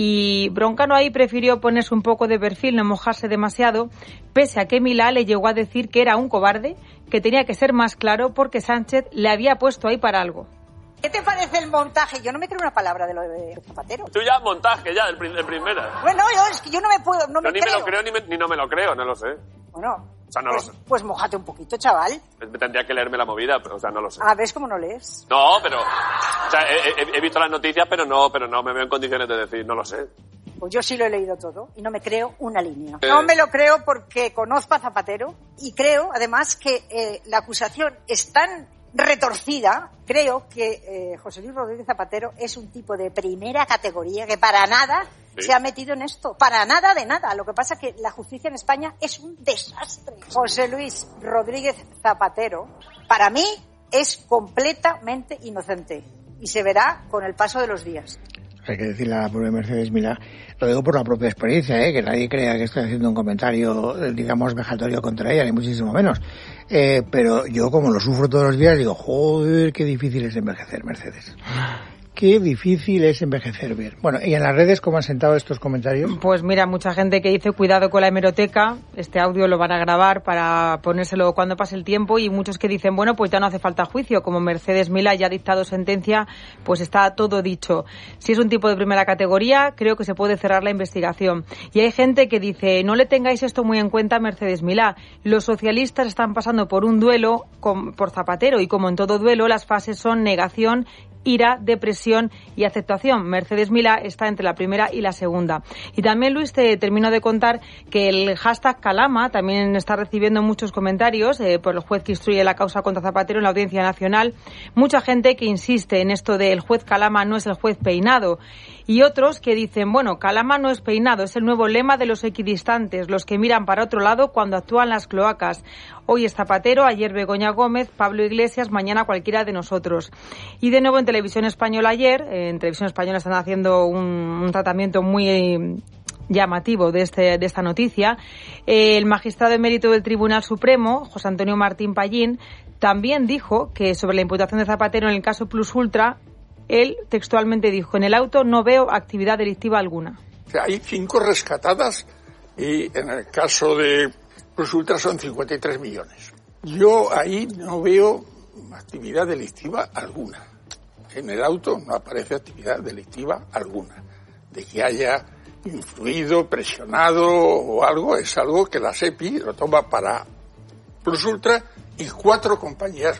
y Broncano ahí prefirió ponerse un poco de perfil, no mojarse demasiado, pese a que Milá le llegó a decir que era un cobarde, que tenía que ser más claro porque Sánchez le había puesto ahí para algo. ¿Qué te parece el montaje? Yo no me creo una palabra de lo de Zapatero. Tú ya montaje, ya, de primera. Bueno, yo, es que yo no me puedo, no yo me ni creo. me lo creo ni, me, ni no me lo creo, no lo sé. Bueno, o sea, no pues, lo sé. Pues mójate un poquito, chaval. Tendría que leerme la movida, pero o sea, no lo sé. Ah, ¿ves cómo no lees? No, pero... O sea, he, he, he visto las noticias, pero no, pero no me veo en condiciones de decir, no lo sé. Pues yo sí lo he leído todo y no me creo una línea. Eh. No me lo creo porque conozco a Zapatero y creo, además, que eh, la acusación es tan retorcida. Creo que eh, José Luis Rodríguez Zapatero es un tipo de primera categoría que para nada sí. se ha metido en esto. Para nada de nada. Lo que pasa es que la justicia en España es un desastre. José Luis Rodríguez Zapatero, para mí, es completamente inocente y se verá con el paso de los días. Hay que decirle a la pobre Mercedes Milá, lo digo por la propia experiencia, ¿eh? Que nadie crea que estoy haciendo un comentario, digamos, vejatorio contra ella, ni muchísimo menos. Eh, pero yo, como lo sufro todos los días, digo, joder, qué difícil es envejecer, Mercedes. Qué difícil es envejecer bien. Bueno, ¿y en las redes cómo han sentado estos comentarios? Pues mira, mucha gente que dice cuidado con la hemeroteca, este audio lo van a grabar para ponérselo cuando pase el tiempo, y muchos que dicen, bueno, pues ya no hace falta juicio, como Mercedes Milá ya ha dictado sentencia, pues está todo dicho. Si es un tipo de primera categoría, creo que se puede cerrar la investigación. Y hay gente que dice, no le tengáis esto muy en cuenta a Mercedes Milá, los socialistas están pasando por un duelo con, por Zapatero, y como en todo duelo, las fases son negación, ira, depresión y aceptación. Mercedes Milá está entre la primera y la segunda. Y también, Luis, te termino de contar que el hashtag Calama también está recibiendo muchos comentarios eh, por el juez que instruye la causa contra Zapatero en la Audiencia Nacional. Mucha gente que insiste en esto de el juez Calama no es el juez Peinado. Y otros que dicen, bueno, Calama no es Peinado, es el nuevo lema de los equidistantes, los que miran para otro lado cuando actúan las cloacas. Hoy es Zapatero, ayer Begoña Gómez, Pablo Iglesias, mañana cualquiera de nosotros. Y de nuevo en Televisión Española ayer, en Televisión Española están haciendo un, un tratamiento muy eh, llamativo de, este, de esta noticia. Eh, el magistrado emérito del Tribunal Supremo, José Antonio Martín Pallín, también dijo que sobre la imputación de Zapatero en el caso Plus Ultra, él textualmente dijo, en el auto no veo actividad delictiva alguna. Hay cinco rescatadas y en el caso de Plus Ultra son cincuenta y tres millones. Yo ahí no veo actividad delictiva alguna. En el auto no aparece actividad delictiva alguna. De que haya influido, presionado o algo, es algo que la SEPI lo toma para Plus Ultra y cuatro compañías.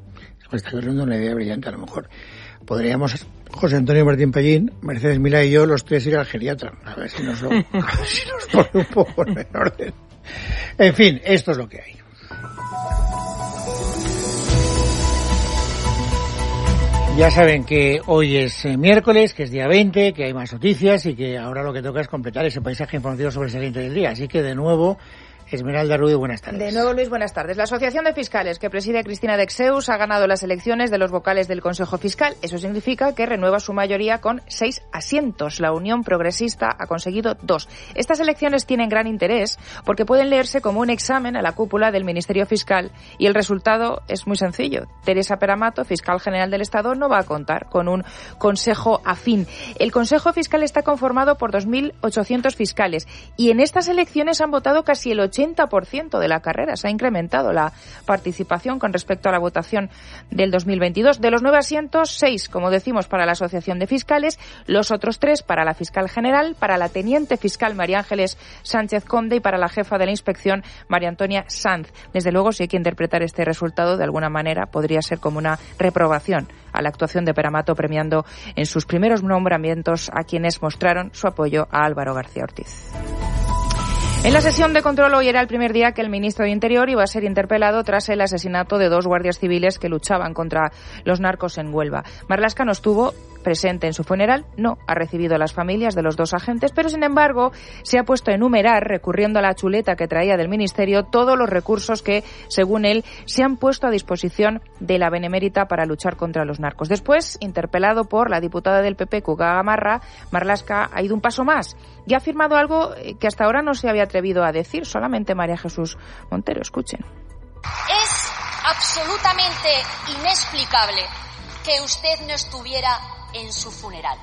Me está ocurriendo una idea brillante, a lo mejor. Podríamos, José Antonio Martín Pallín, Mercedes Milá y yo, los tres ir al geriatra. A ver si nos, a ver si nos pone un poco en orden. En fin, esto es lo que hay. Ya saben que hoy es eh, miércoles, que es día veinte, que hay más noticias y que ahora lo que toca es completar ese paisaje informativo sobresaliente del día. Así que, de nuevo, Esmeralda Ruiz, buenas tardes. De nuevo, Luis, buenas tardes. La Asociación de Fiscales que preside Cristina Dexeus ha ganado las elecciones de los vocales del Consejo Fiscal. Eso significa que renueva su mayoría con seis asientos. La Unión Progresista ha conseguido dos. Estas elecciones tienen gran interés porque pueden leerse como un examen a la cúpula del Ministerio Fiscal y el resultado es muy sencillo. Teresa Peramato, fiscal general del Estado, no va a contar con un consejo afín. El Consejo Fiscal está conformado por dos mil ochocientos fiscales y en estas elecciones han votado casi el ochenta por ciento de la carrera. Se ha incrementado la participación con respecto a la votación del dos mil veintidós. De los nueve asientos, seis, como decimos, para la Asociación de Fiscales, los otros tres para la fiscal general, para la teniente fiscal María Ángeles Sánchez Conde y para la jefa de la inspección María Antonia Sanz. Desde luego, si hay que interpretar este resultado de alguna manera, podría ser como una reprobación a la actuación de Peramato, premiando en sus primeros nombramientos a quienes mostraron su apoyo a Álvaro García Ortiz. En la sesión de control hoy era el primer día que el ministro de Interior iba a ser interpelado tras el asesinato de dos guardias civiles que luchaban contra los narcos en Huelva. Marlaska no estuvo presente en su funeral, no ha recibido a las familias de los dos agentes, pero sin embargo se ha puesto a enumerar, recurriendo a la chuleta que traía del ministerio, todos los recursos que, según él, se han puesto a disposición de la Benemérita para luchar contra los narcos. Después, interpelado por la diputada del P P, Cuca Gamarra, Marlaska ha ido un paso más y ha afirmado algo que hasta ahora no se había atrevido a decir solamente María Jesús Montero. Escuchen. Es absolutamente inexplicable que usted no estuviera en su funeral,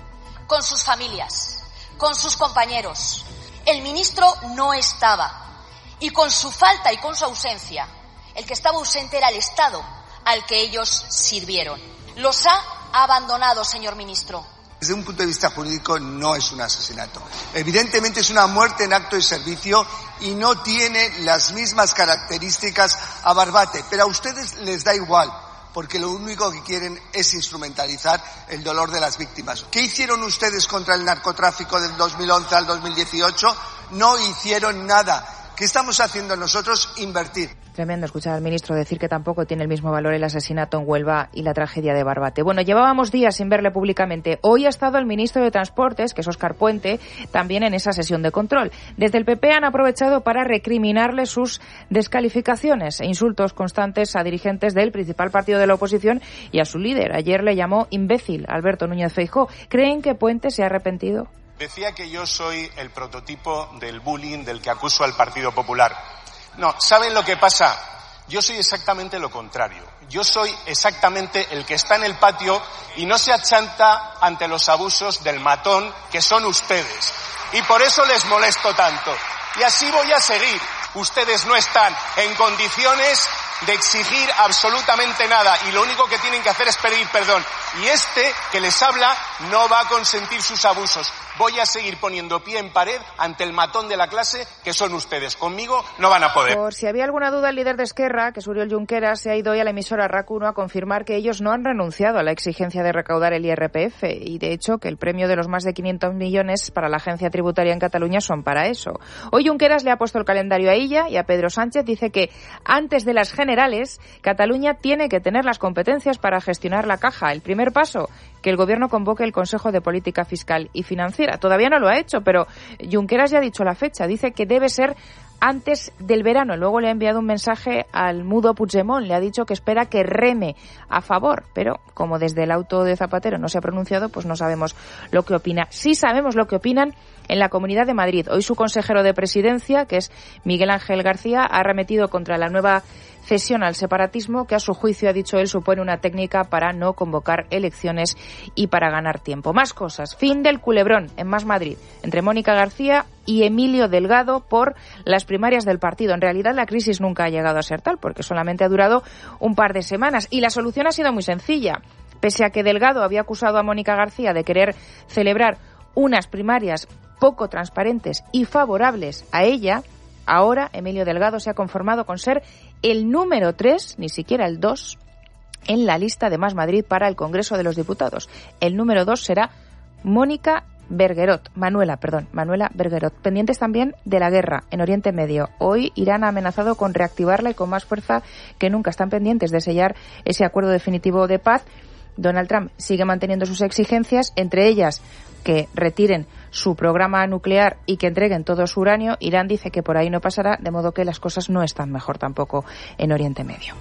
con sus familias, con sus compañeros. El ministro no estaba y con su falta y con su ausencia, el que estaba ausente era el Estado al que ellos sirvieron. Los ha abandonado, señor ministro. Desde un punto de vista jurídico no es un asesinato. Evidentemente es una muerte en acto de servicio y no tiene las mismas características a Barbate, pero a ustedes les da igual, porque lo único que quieren es instrumentalizar el dolor de las víctimas. ¿Qué hicieron ustedes contra el narcotráfico del dos mil once al dos mil dieciocho? No hicieron nada. ¿Qué estamos haciendo nosotros? Invertir. Tremendo escuchar al ministro decir que tampoco tiene el mismo valor el asesinato en Huelva y la tragedia de Barbate. Bueno, llevábamos días sin verle públicamente. Hoy ha estado el ministro de Transportes, que es Óscar Puente, también en esa sesión de control. Desde el P P han aprovechado para recriminarle sus descalificaciones e insultos constantes a dirigentes del principal partido de la oposición y a su líder. Ayer le llamó imbécil Alberto Núñez Feijóo. ¿Creen que Puente se ha arrepentido? Decía que yo soy el prototipo del bullying del que acuso al Partido Popular. No, ¿saben lo que pasa? Yo soy exactamente lo contrario. Yo soy exactamente el que está en el patio y no se achanta ante los abusos del matón que son ustedes. Y por eso les molesto tanto. Y así voy a seguir. Ustedes no están en condiciones de exigir absolutamente nada y lo único que tienen que hacer es pedir perdón. Y este que les habla no va a consentir sus abusos. Voy a seguir poniendo pie en pared ante el matón de la clase que son ustedes. Conmigo no van a poder. Por si había alguna duda, el líder de Esquerra, que es Oriol Junqueras, se ha ido hoy a la emisora R A C uno a confirmar que ellos no han renunciado a la exigencia de recaudar el I R P F y, de hecho, que el premio de los más de quinientos millones para la agencia tributaria en Cataluña son para eso. Hoy Junqueras le ha puesto el calendario a ella y a Pedro Sánchez. Dice que antes de las generales, Cataluña tiene que tener las competencias para gestionar la caja. El primer paso, que el Gobierno convoque el Consejo de Política Fiscal y Financiera. Todavía no lo ha hecho, pero Junqueras ya ha dicho la fecha. Dice que debe ser antes del verano. Luego le ha enviado un mensaje al mudo Puigdemont. Le ha dicho que espera que reme a favor. Pero como desde el auto de Zapatero no se ha pronunciado, pues no sabemos lo que opina. Sí sabemos lo que opinan en la Comunidad de Madrid. Hoy su consejero de Presidencia, que es Miguel Ángel García, ha arremetido contra la nueva cesión al separatismo, que a su juicio, ha dicho él, supone una técnica para no convocar elecciones y para ganar tiempo. Más cosas. Fin del culebrón en Más Madrid entre Mónica García y Emilio Delgado por las primarias del partido. En realidad la crisis nunca ha llegado a ser tal, porque solamente ha durado un par de semanas y la solución ha sido muy sencilla. Pese a que Delgado había acusado a Mónica García de querer celebrar unas primarias poco transparentes y favorables a ella, ahora Emilio Delgado se ha conformado con ser el número tres, ni siquiera el dos, en la lista de Más Madrid para el Congreso de los Diputados. El número dos será Mónica Bergerot, Manuela, perdón, Manuela Bergerot. Pendientes también de la guerra en Oriente Medio. Hoy Irán ha amenazado con reactivarla y con más fuerza que nunca. Están pendientes de sellar ese acuerdo definitivo de paz. Donald Trump sigue manteniendo sus exigencias, entre ellas que retiren su programa nuclear y que entreguen todo su uranio. Irán dice que por ahí no pasará, de modo que las cosas no están mejor tampoco en Oriente Medio.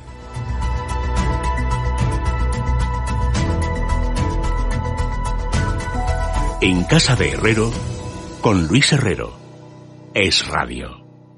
En Casa de Herrero, con Luis Herrero. Es Radio.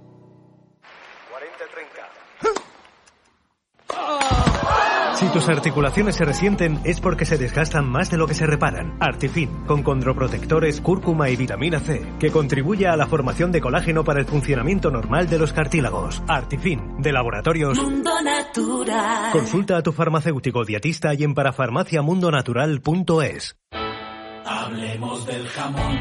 Si tus articulaciones se resienten es porque se desgastan más de lo que se reparan. Artifin, con condroprotectores, cúrcuma y vitamina C, que contribuye a la formación de colágeno para el funcionamiento normal de los cartílagos. Artifin, de Laboratorios Mundo Natural. Consulta a tu farmacéutico dietista y en parafarmaciamundonatural punto es. Hablemos del jamón.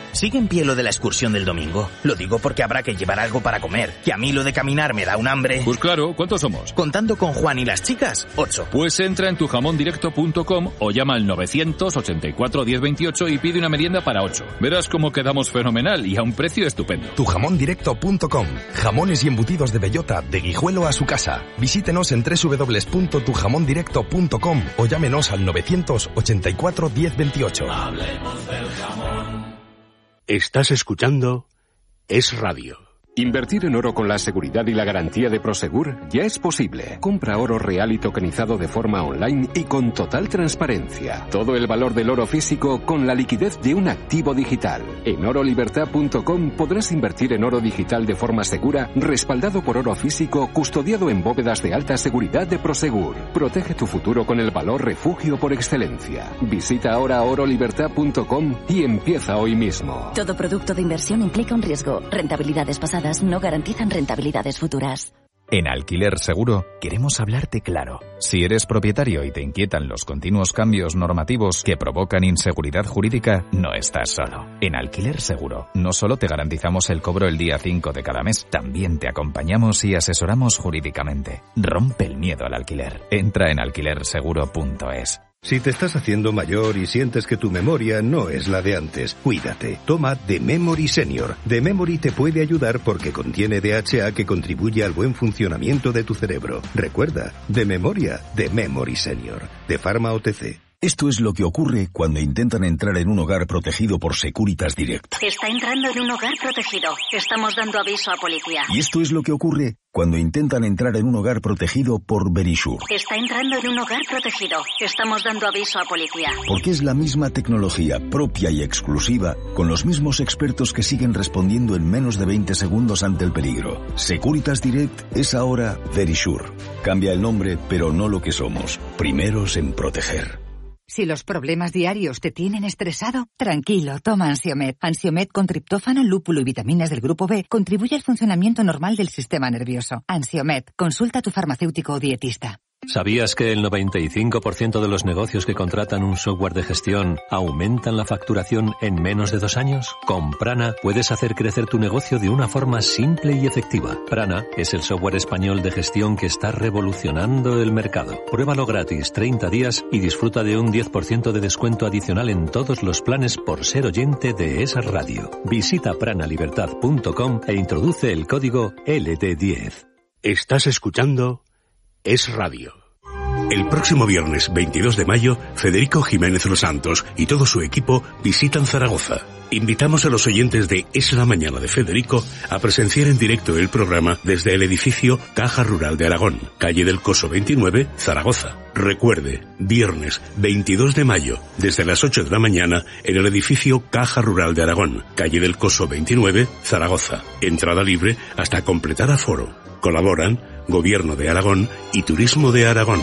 ¿Sigue en pie lo de la excursión del domingo? Lo digo porque habrá que llevar algo para comer, que a mí lo de caminar me da un hambre. Pues claro, ¿cuántos somos? Contando con Juan y las chicas, ocho. Pues entra en tu jamón directo punto com o llama al novecientos ochenta y cuatro diez veintiocho y pide una merienda para ocho. Verás cómo quedamos fenomenal y a un precio estupendo. tu jamón directo punto com. Jamones y embutidos de bellota, de Guijuelo a su casa. Visítenos en doble u doble u doble u punto tu jamón directo punto com o llámenos al novecientos ochenta y cuatro diez veintiocho. Hablemos del jamón. Estás escuchando Es Radio. Invertir en oro con la seguridad y la garantía de Prosegur ya es posible. Compra oro real y tokenizado de forma online y con total transparencia. Todo el valor del oro físico con la liquidez de un activo digital. En oro libertad punto com podrás invertir en oro digital de forma segura, respaldado por oro físico, custodiado en bóvedas de alta seguridad de Prosegur. Protege tu futuro con el valor refugio por excelencia. Visita ahora oro libertad punto com y empieza hoy mismo. Todo producto de inversión implica un riesgo. Rentabilidades pasadas no garantizan rentabilidades futuras. En Alquiler Seguro queremos hablarte claro. Si eres propietario y te inquietan los continuos cambios normativos que provocan inseguridad jurídica, no estás solo. En Alquiler Seguro no solo te garantizamos el cobro el día cinco de cada mes, también te acompañamos y asesoramos jurídicamente. Rompe el miedo al alquiler. Entra en alquiler seguro punto es. Si te estás haciendo mayor y sientes que tu memoria no es la de antes, cuídate. Toma The Memory Senior. The Memory te puede ayudar porque contiene D H A que contribuye al buen funcionamiento de tu cerebro. Recuerda, de memoria, The Memory Senior. De Pharma O T C. Esto es lo que ocurre cuando intentan entrar en un hogar protegido por Securitas Direct. Está entrando en un hogar protegido. Estamos dando aviso a policía. Y esto es lo que ocurre cuando intentan entrar en un hogar protegido por Verisure. Está entrando en un hogar protegido. Estamos dando aviso a policía. Porque es la misma tecnología propia y exclusiva, con los mismos expertos que siguen respondiendo en menos de veinte segundos ante el peligro. Securitas Direct es ahora Verisure. Cambia el nombre, pero no lo que somos. Primeros en proteger. Si los problemas diarios te tienen estresado, tranquilo, toma Ansiomed. Ansiomed con triptófano, lúpulo y vitaminas del grupo B contribuye al funcionamiento normal del sistema nervioso. Ansiomed, consulta a tu farmacéutico o dietista. ¿Sabías que el noventa y cinco por ciento de los negocios que contratan un software de gestión aumentan la facturación en menos de dos años? Con Prana puedes hacer crecer tu negocio de una forma simple y efectiva. Prana es el software español de gestión que está revolucionando el mercado. Pruébalo gratis treinta días y disfruta de un diez por ciento de descuento adicional en todos los planes por ser oyente de esa radio. Visita prana libertad punto com e introduce el código L D diez. Estás escuchando Es Radio. El próximo viernes veintidós de mayo, Federico Jiménez Los Santos y todo su equipo visitan Zaragoza. Invitamos a los oyentes de Es la Mañana de Federico a presenciar en directo el programa desde el edificio Caja Rural de Aragón, calle del Coso veintinueve, Zaragoza. Recuerde, viernes veintidós de mayo, desde las ocho de la mañana, en el edificio Caja Rural de Aragón, calle del Coso veintinueve, Zaragoza. Entrada libre hasta completar aforo. Colaboran Gobierno de Aragón y Turismo de Aragón.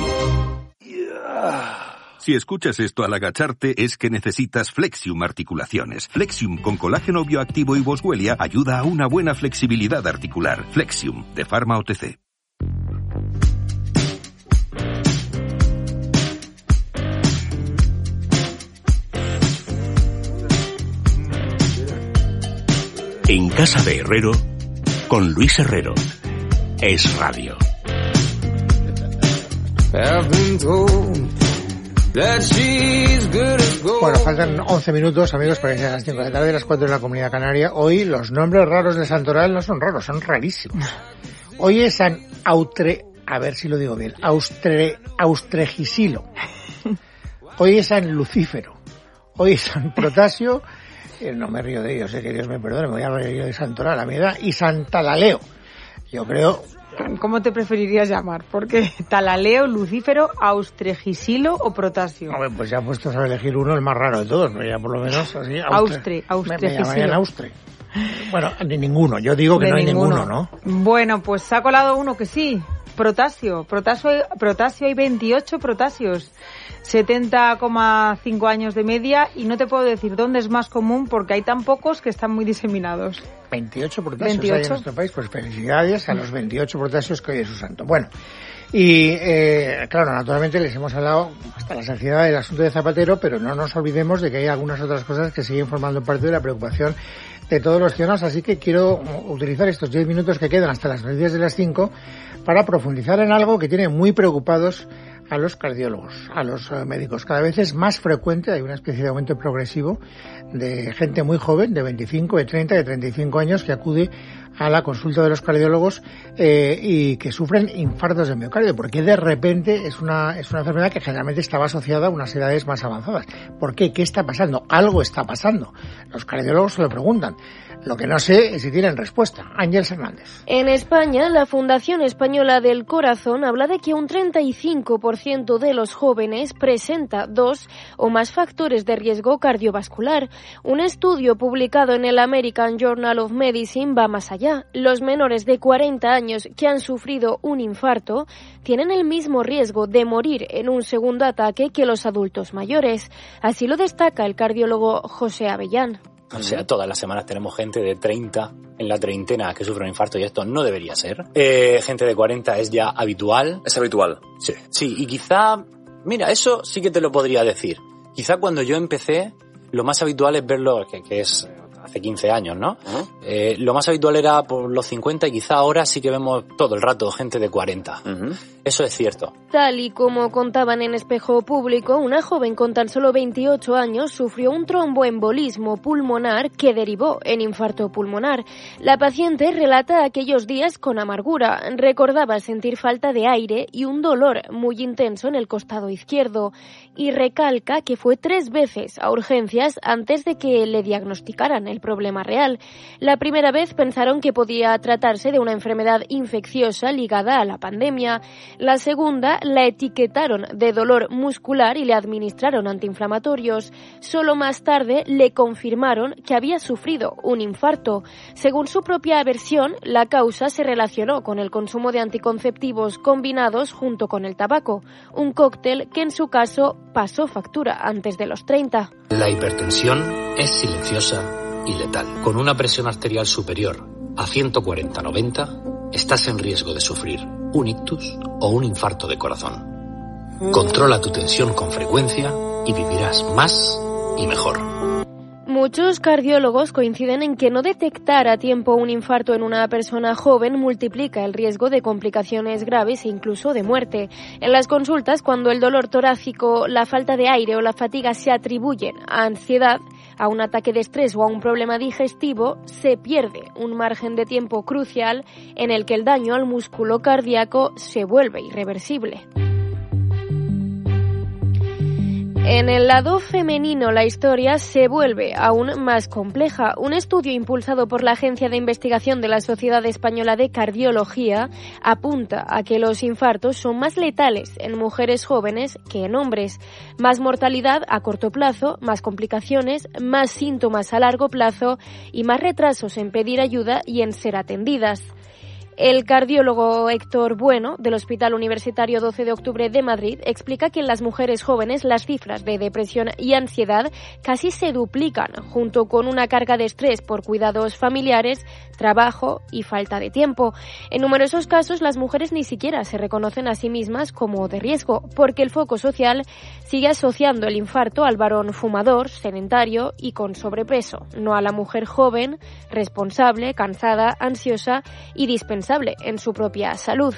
Si escuchas esto al agacharte es que necesitas Flexium Articulaciones. Flexium con colágeno bioactivo y boswellia ayuda a una buena flexibilidad articular. Flexium, de Pharma O T C. En Casa de Herrero, con Luis Herrero. Es Radio. Bueno, faltan once minutos, amigos, para que sean las cinco de la tarde, las cuatro de la Comunidad Canaria. Hoy los nombres raros de Santoral no son raros, son rarísimos. Hoy es San Autre... A ver si lo digo bien. Austre... Austregisilo. Hoy es San Lucífero. Hoy es San Protasio... Eh, no me río de ellos, sé que Dios me perdone, me voy a reír de Santoral a mi edad. Y San Talaleo. Yo creo... ¿Cómo te preferirías llamar? Porque Talaleo, Lucífero, Austregisilo o Protasio. Hombre, pues ya puestos a elegir uno, el más raro de todos, pero ya por lo menos así... Austre, Austregisilo. Me, me llamarían Austre. Bueno, ni ninguno, yo digo que de no hay ninguno. ninguno, ¿no? Bueno, pues se ha colado uno que sí, Protasio. Protasio, Protasio hay veintiocho Protasios. setenta coma cinco años de media y no te puedo decir dónde es más común porque hay tan pocos que están muy diseminados. veintiocho protasios hay en nuestro país, pues felicidades a los veintiocho protasios que hoy es su santo. Bueno, Y, eh, claro, naturalmente les hemos hablado hasta la saciedad del asunto de Zapatero, pero no nos olvidemos de que hay algunas otras cosas que siguen formando parte de la preocupación de todos los ciudadanos, así que quiero utilizar estos diez minutos que quedan hasta las noticias de las cinco para profundizar en algo que tiene muy preocupados a los cardiólogos, a los uh, médicos. Cada vez es más frecuente, hay una especie de aumento progresivo de gente muy joven, de veinticinco, de treinta, de treinta y cinco años, que acude a la consulta de los cardiólogos eh, y que sufren infartos de miocardio, porque de repente es una es una enfermedad que generalmente estaba asociada a unas edades más avanzadas. ¿Por qué? ¿Qué está pasando? Algo está pasando. Los cardiólogos se lo preguntan. Lo que no sé es si tienen respuesta. Ángeles Hernández. En España, la Fundación Española del Corazón habla de que un treinta y cinco por ciento de los jóvenes presenta dos o más factores de riesgo cardiovascular. Un estudio publicado en el American Journal of Medicine va más allá. Los menores de cuarenta años que han sufrido un infarto tienen el mismo riesgo de morir en un segundo ataque que los adultos mayores. Así lo destaca el cardiólogo José Avellán. O sea, todas las semanas tenemos gente de treinta en la treintena que sufre un infarto y esto no debería ser. Eh, gente de cuarenta es ya habitual. ¿Es habitual? Sí. Sí, y quizá, mira, eso sí que te lo podría decir. Quizá cuando yo empecé, lo más habitual es verlo, que, que es hace quince años, ¿no? Uh-huh. Eh, lo más habitual era por los cincuenta y quizá ahora sí que vemos todo el rato gente de cuarenta. Uh-huh. Eso es cierto. Tal y como contaban en Espejo Público, una joven con tan solo veintiocho años sufrió un tromboembolismo pulmonar que derivó en infarto pulmonar. La paciente relata aquellos días con amargura. Recordaba sentir falta de aire y un dolor muy intenso en el costado izquierdo. Y recalca que fue tres veces a urgencias antes de que le diagnosticaran el problema real. La primera vez pensaron que podía tratarse de una enfermedad infecciosa ligada a la pandemia. La segunda la etiquetaron de dolor muscular y le administraron antiinflamatorios. Solo más tarde le confirmaron que había sufrido un infarto. Según su propia versión, la causa se relacionó con el consumo de anticonceptivos combinados junto con el tabaco, un cóctel que en su caso pasó factura antes de los treinta. La hipertensión es silenciosa y letal. Con una presión arterial superior a ciento cuarenta sobre noventa, estás en riesgo de sufrir un ictus o un infarto de corazón. Controla tu tensión con frecuencia y vivirás más y mejor. Muchos cardiólogos coinciden en que no detectar a tiempo un infarto en una persona joven multiplica el riesgo de complicaciones graves e incluso de muerte. En las consultas, cuando el dolor torácico, la falta de aire o la fatiga se atribuyen a ansiedad, a un ataque de estrés o a un problema digestivo, se pierde un margen de tiempo crucial en el que el daño al músculo cardíaco se vuelve irreversible. En el lado femenino, la historia se vuelve aún más compleja. Un estudio impulsado por la Agencia de Investigación de la Sociedad Española de Cardiología apunta a que los infartos son más letales en mujeres jóvenes que en hombres. Más mortalidad a corto plazo, más complicaciones, más síntomas a largo plazo y más retrasos en pedir ayuda y en ser atendidas. El cardiólogo Héctor Bueno, del Hospital Universitario doce de octubre de Madrid, explica que en las mujeres jóvenes las cifras de depresión y ansiedad casi se duplican, junto con una carga de estrés por cuidados familiares, trabajo y falta de tiempo. En numerosos casos, las mujeres ni siquiera se reconocen a sí mismas como de riesgo, porque el foco social sigue asociando el infarto al varón fumador, sedentario y con sobrepeso, no a la mujer joven, responsable, cansada, ansiosa y dispensable en su propia salud.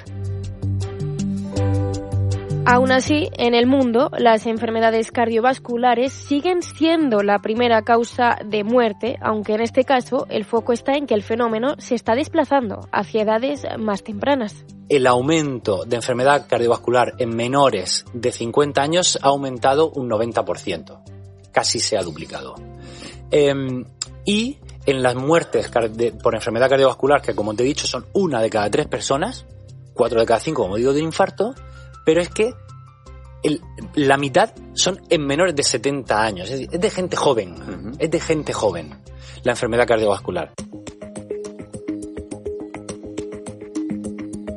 Aún así, en el mundo, las enfermedades cardiovasculares siguen siendo la primera causa de muerte, aunque en este caso el foco está en que el fenómeno se está desplazando hacia edades más tempranas. El aumento de enfermedad cardiovascular en menores de cincuenta años ha aumentado un noventa por ciento. Casi se ha duplicado. Eh, y en las muertes por enfermedad cardiovascular, que como te he dicho son una de cada tres personas, cuatro de cada cinco, como digo, de infarto, pero es que el, la mitad son en menores de setenta años, es, es de gente joven, uh-huh. es de gente joven la enfermedad cardiovascular.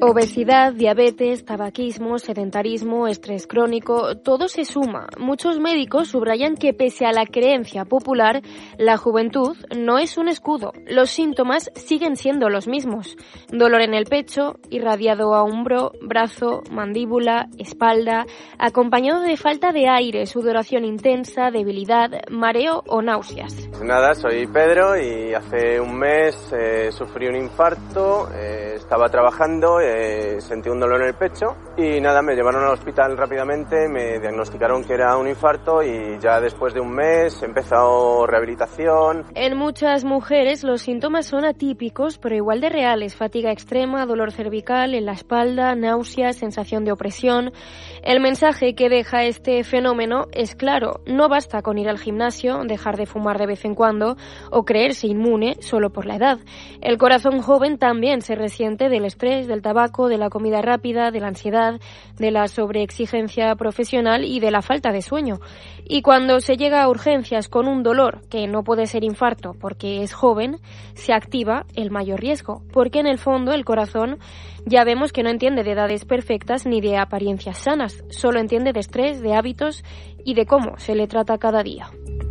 Obesidad, diabetes, tabaquismo, sedentarismo, estrés crónico, todo se suma. Muchos médicos subrayan que pese a la creencia popular, la juventud no es un escudo. Los síntomas siguen siendo los mismos. Dolor en el pecho, irradiado a hombro, brazo, mandíbula, espalda, acompañado de falta de aire, sudoración intensa, debilidad, mareo o náuseas. Nada, soy Pedro y hace un mes eh, sufrí un infarto, eh, estaba trabajando, eh, sentí un dolor en el pecho y nada, me llevaron al hospital rápidamente, me diagnosticaron que era un infarto y ya después de un mes he empezado rehabilitación. En muchas mujeres los síntomas son atípicos pero igual de reales: fatiga extrema, dolor cervical en la espalda, náuseas, sensación de opresión. El mensaje que deja este fenómeno es claro: no basta con ir al gimnasio, dejar de fumar de vez en cuando o creerse inmune solo por la edad. El corazón joven también se resiente del estrés, del tabaco, de la comida rápida, de la ansiedad, de la sobreexigencia profesional y de la falta de sueño. Y cuando se llega a urgencias con un dolor que no puede ser infarto porque es joven, se activa el mayor riesgo, porque en el fondo el corazón ya vemos que no entiende de edades perfectas ni de apariencias sanas, solo entiende de estrés, de hábitos y de cómo se le trata cada día.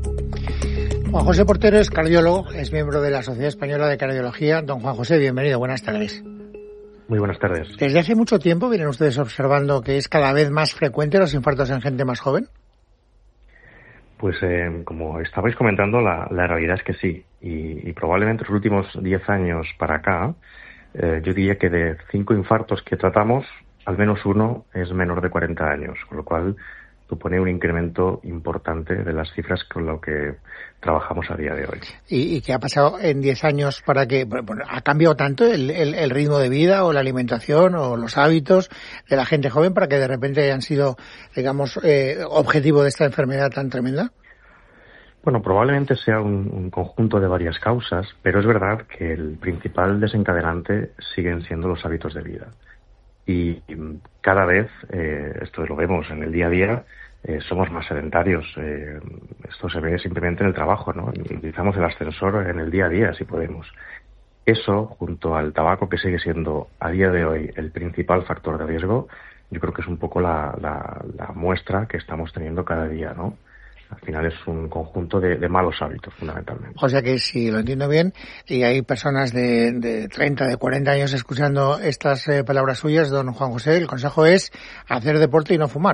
Juan José Portero es cardiólogo, es miembro de la Sociedad Española de Cardiología. Don Juan José, bienvenido, buenas tardes. Muy buenas tardes. ¿Desde hace mucho tiempo vienen ustedes observando que es cada vez más frecuente los infartos en gente más joven? Pues eh, como estabais comentando, la, la realidad es que sí. Y, y probablemente los últimos diez años para acá, eh, yo diría que de cinco infartos que tratamos, al menos uno es menor de cuarenta años, con lo cual supone un incremento importante de las cifras con lo que trabajamos a día de hoy. ¿Y, y qué ha pasado en diez años para que bueno, ha cambiado tanto el, el, el ritmo de vida o la alimentación o los hábitos de la gente joven para que de repente hayan sido, digamos, eh, objetivo de esta enfermedad tan tremenda? Bueno, probablemente sea un, un conjunto de varias causas, pero es verdad que el principal desencadenante siguen siendo los hábitos de vida. Y cada vez, eh, esto lo vemos en el día a día, eh, somos más sedentarios. Eh, esto se ve simplemente en el trabajo, ¿no? Utilizamos el ascensor en el día a día, si podemos. Eso, junto al tabaco, que sigue siendo a día de hoy el principal factor de riesgo, yo creo que es un poco la, la, la muestra que estamos teniendo cada día, ¿no? Al final es un conjunto de, de malos hábitos, fundamentalmente. O sea que, si lo entiendo bien, y hay personas de, de treinta, de cuarenta años escuchando estas eh, palabras suyas, don Juan José, el consejo es hacer deporte y no fumar.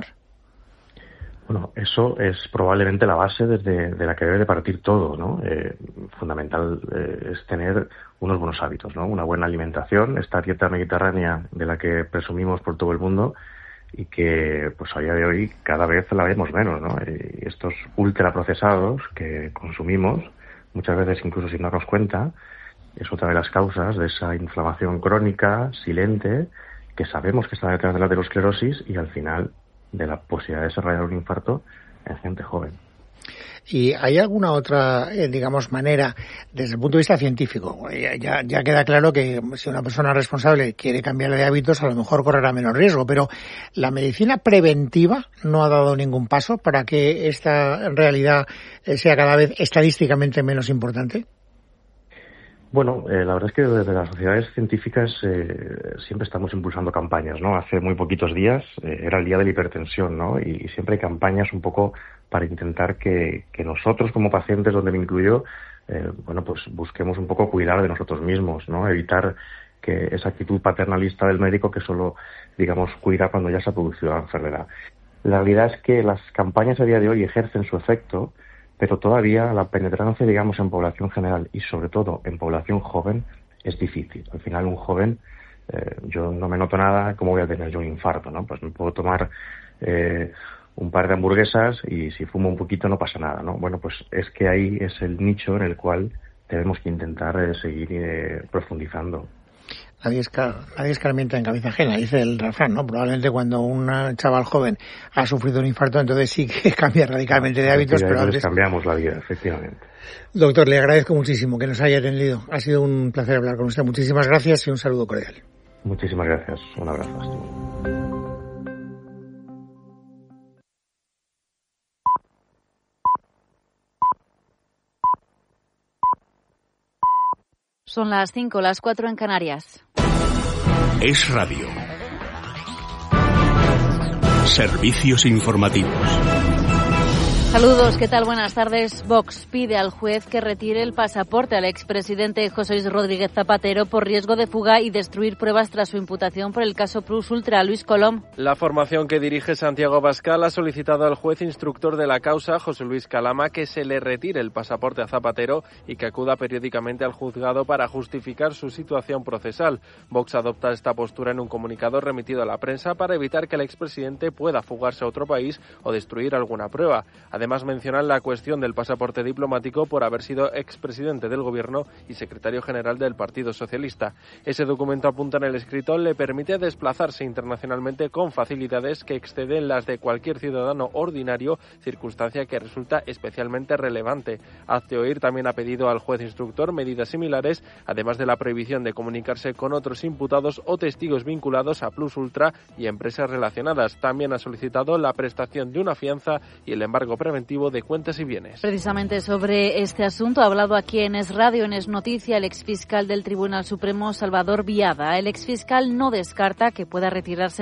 Bueno, eso es probablemente la base desde de la que debe de partir todo, ¿no? Eh, fundamental eh, es tener unos buenos hábitos, ¿no? Una buena alimentación, esta dieta mediterránea de la que presumimos por todo el mundo, y que pues a día de hoy cada vez la vemos menos, ¿no? Y estos ultraprocesados que consumimos, muchas veces incluso sin darnos cuenta, es otra de las causas de esa inflamación crónica, silente, que sabemos que está detrás de la aterosclerosis y al final de la posibilidad de desarrollar un infarto en gente joven. ¿Y hay alguna otra, eh, digamos, manera, desde el punto de vista científico? Ya, ya queda claro que si una persona responsable quiere cambiar de hábitos, a lo mejor correrá menos riesgo, pero ¿la medicina preventiva no ha dado ningún paso para que esta realidad sea cada vez estadísticamente menos importante? Bueno, eh, la verdad es que desde las sociedades científicas eh, siempre estamos impulsando campañas, ¿no? Hace muy poquitos días eh, era el día de la hipertensión, ¿no? Y, y siempre hay campañas un poco para intentar que, que nosotros como pacientes, donde me incluyo, eh, bueno, pues busquemos un poco cuidar de nosotros mismos, ¿no? Evitar que esa actitud paternalista del médico que solo, digamos, cuida cuando ya se ha producido la enfermedad. La realidad es que las campañas a día de hoy ejercen su efecto, pero todavía la penetrancia, digamos, en población general y sobre todo en población joven es difícil. Al final un joven, eh, yo no me noto nada, ¿cómo voy a tener yo un infarto, no? Pues me puedo tomar eh, un par de hamburguesas y si fumo un poquito no pasa nada, ¿no? Bueno, pues es que ahí es el nicho en el cual tenemos que intentar eh, seguir eh, profundizando. Nadie, escar, nadie escarmienta en cabeza ajena, dice el refrán, ¿no? Probablemente cuando un chaval joven ha sufrido un infarto, entonces sí que cambia radicalmente de hábitos, pero antes cambiamos la vida, efectivamente. Doctor, le agradezco muchísimo que nos haya atendido. Ha sido un placer hablar con usted. Muchísimas gracias y un saludo cordial. Muchísimas gracias. Un abrazo. Son las cinco, las cuatro en Canarias. Es Radio. Servicios informativos. Saludos, ¿qué tal? Buenas tardes. Vox pide al juez que retire el pasaporte al expresidente José Luis Rodríguez Zapatero por riesgo de fuga y destruir pruebas tras su imputación por el caso Plus Ultra. Luis Colom. La formación que dirige Santiago Abascal ha solicitado al juez instructor de la causa, José Luis Calama, que se le retire el pasaporte a Zapatero y que acuda periódicamente al juzgado para justificar su situación procesal. Vox adopta esta postura en un comunicado remitido a la prensa para evitar que el expresidente pueda fugarse a otro país o destruir alguna prueba. Además, mencionan la cuestión del pasaporte diplomático por haber sido expresidente del Gobierno y secretario general del Partido Socialista. Ese documento, apunta en el escrito, le permite desplazarse internacionalmente con facilidades que exceden las de cualquier ciudadano ordinario, circunstancia que resulta especialmente relevante. Hazte Oír también ha pedido al juez instructor medidas similares, además de la prohibición de comunicarse con otros imputados o testigos vinculados a Plus Ultra y empresas relacionadas. También ha solicitado la prestación de una fianza y el embargo preventivo de cuentas y bienes. Precisamente sobre este asunto ha hablado aquí en Es Radio, en Es Noticia, el exfiscal del Tribunal Supremo, Salvador Biada. El exfiscal no descarta que pueda retirarse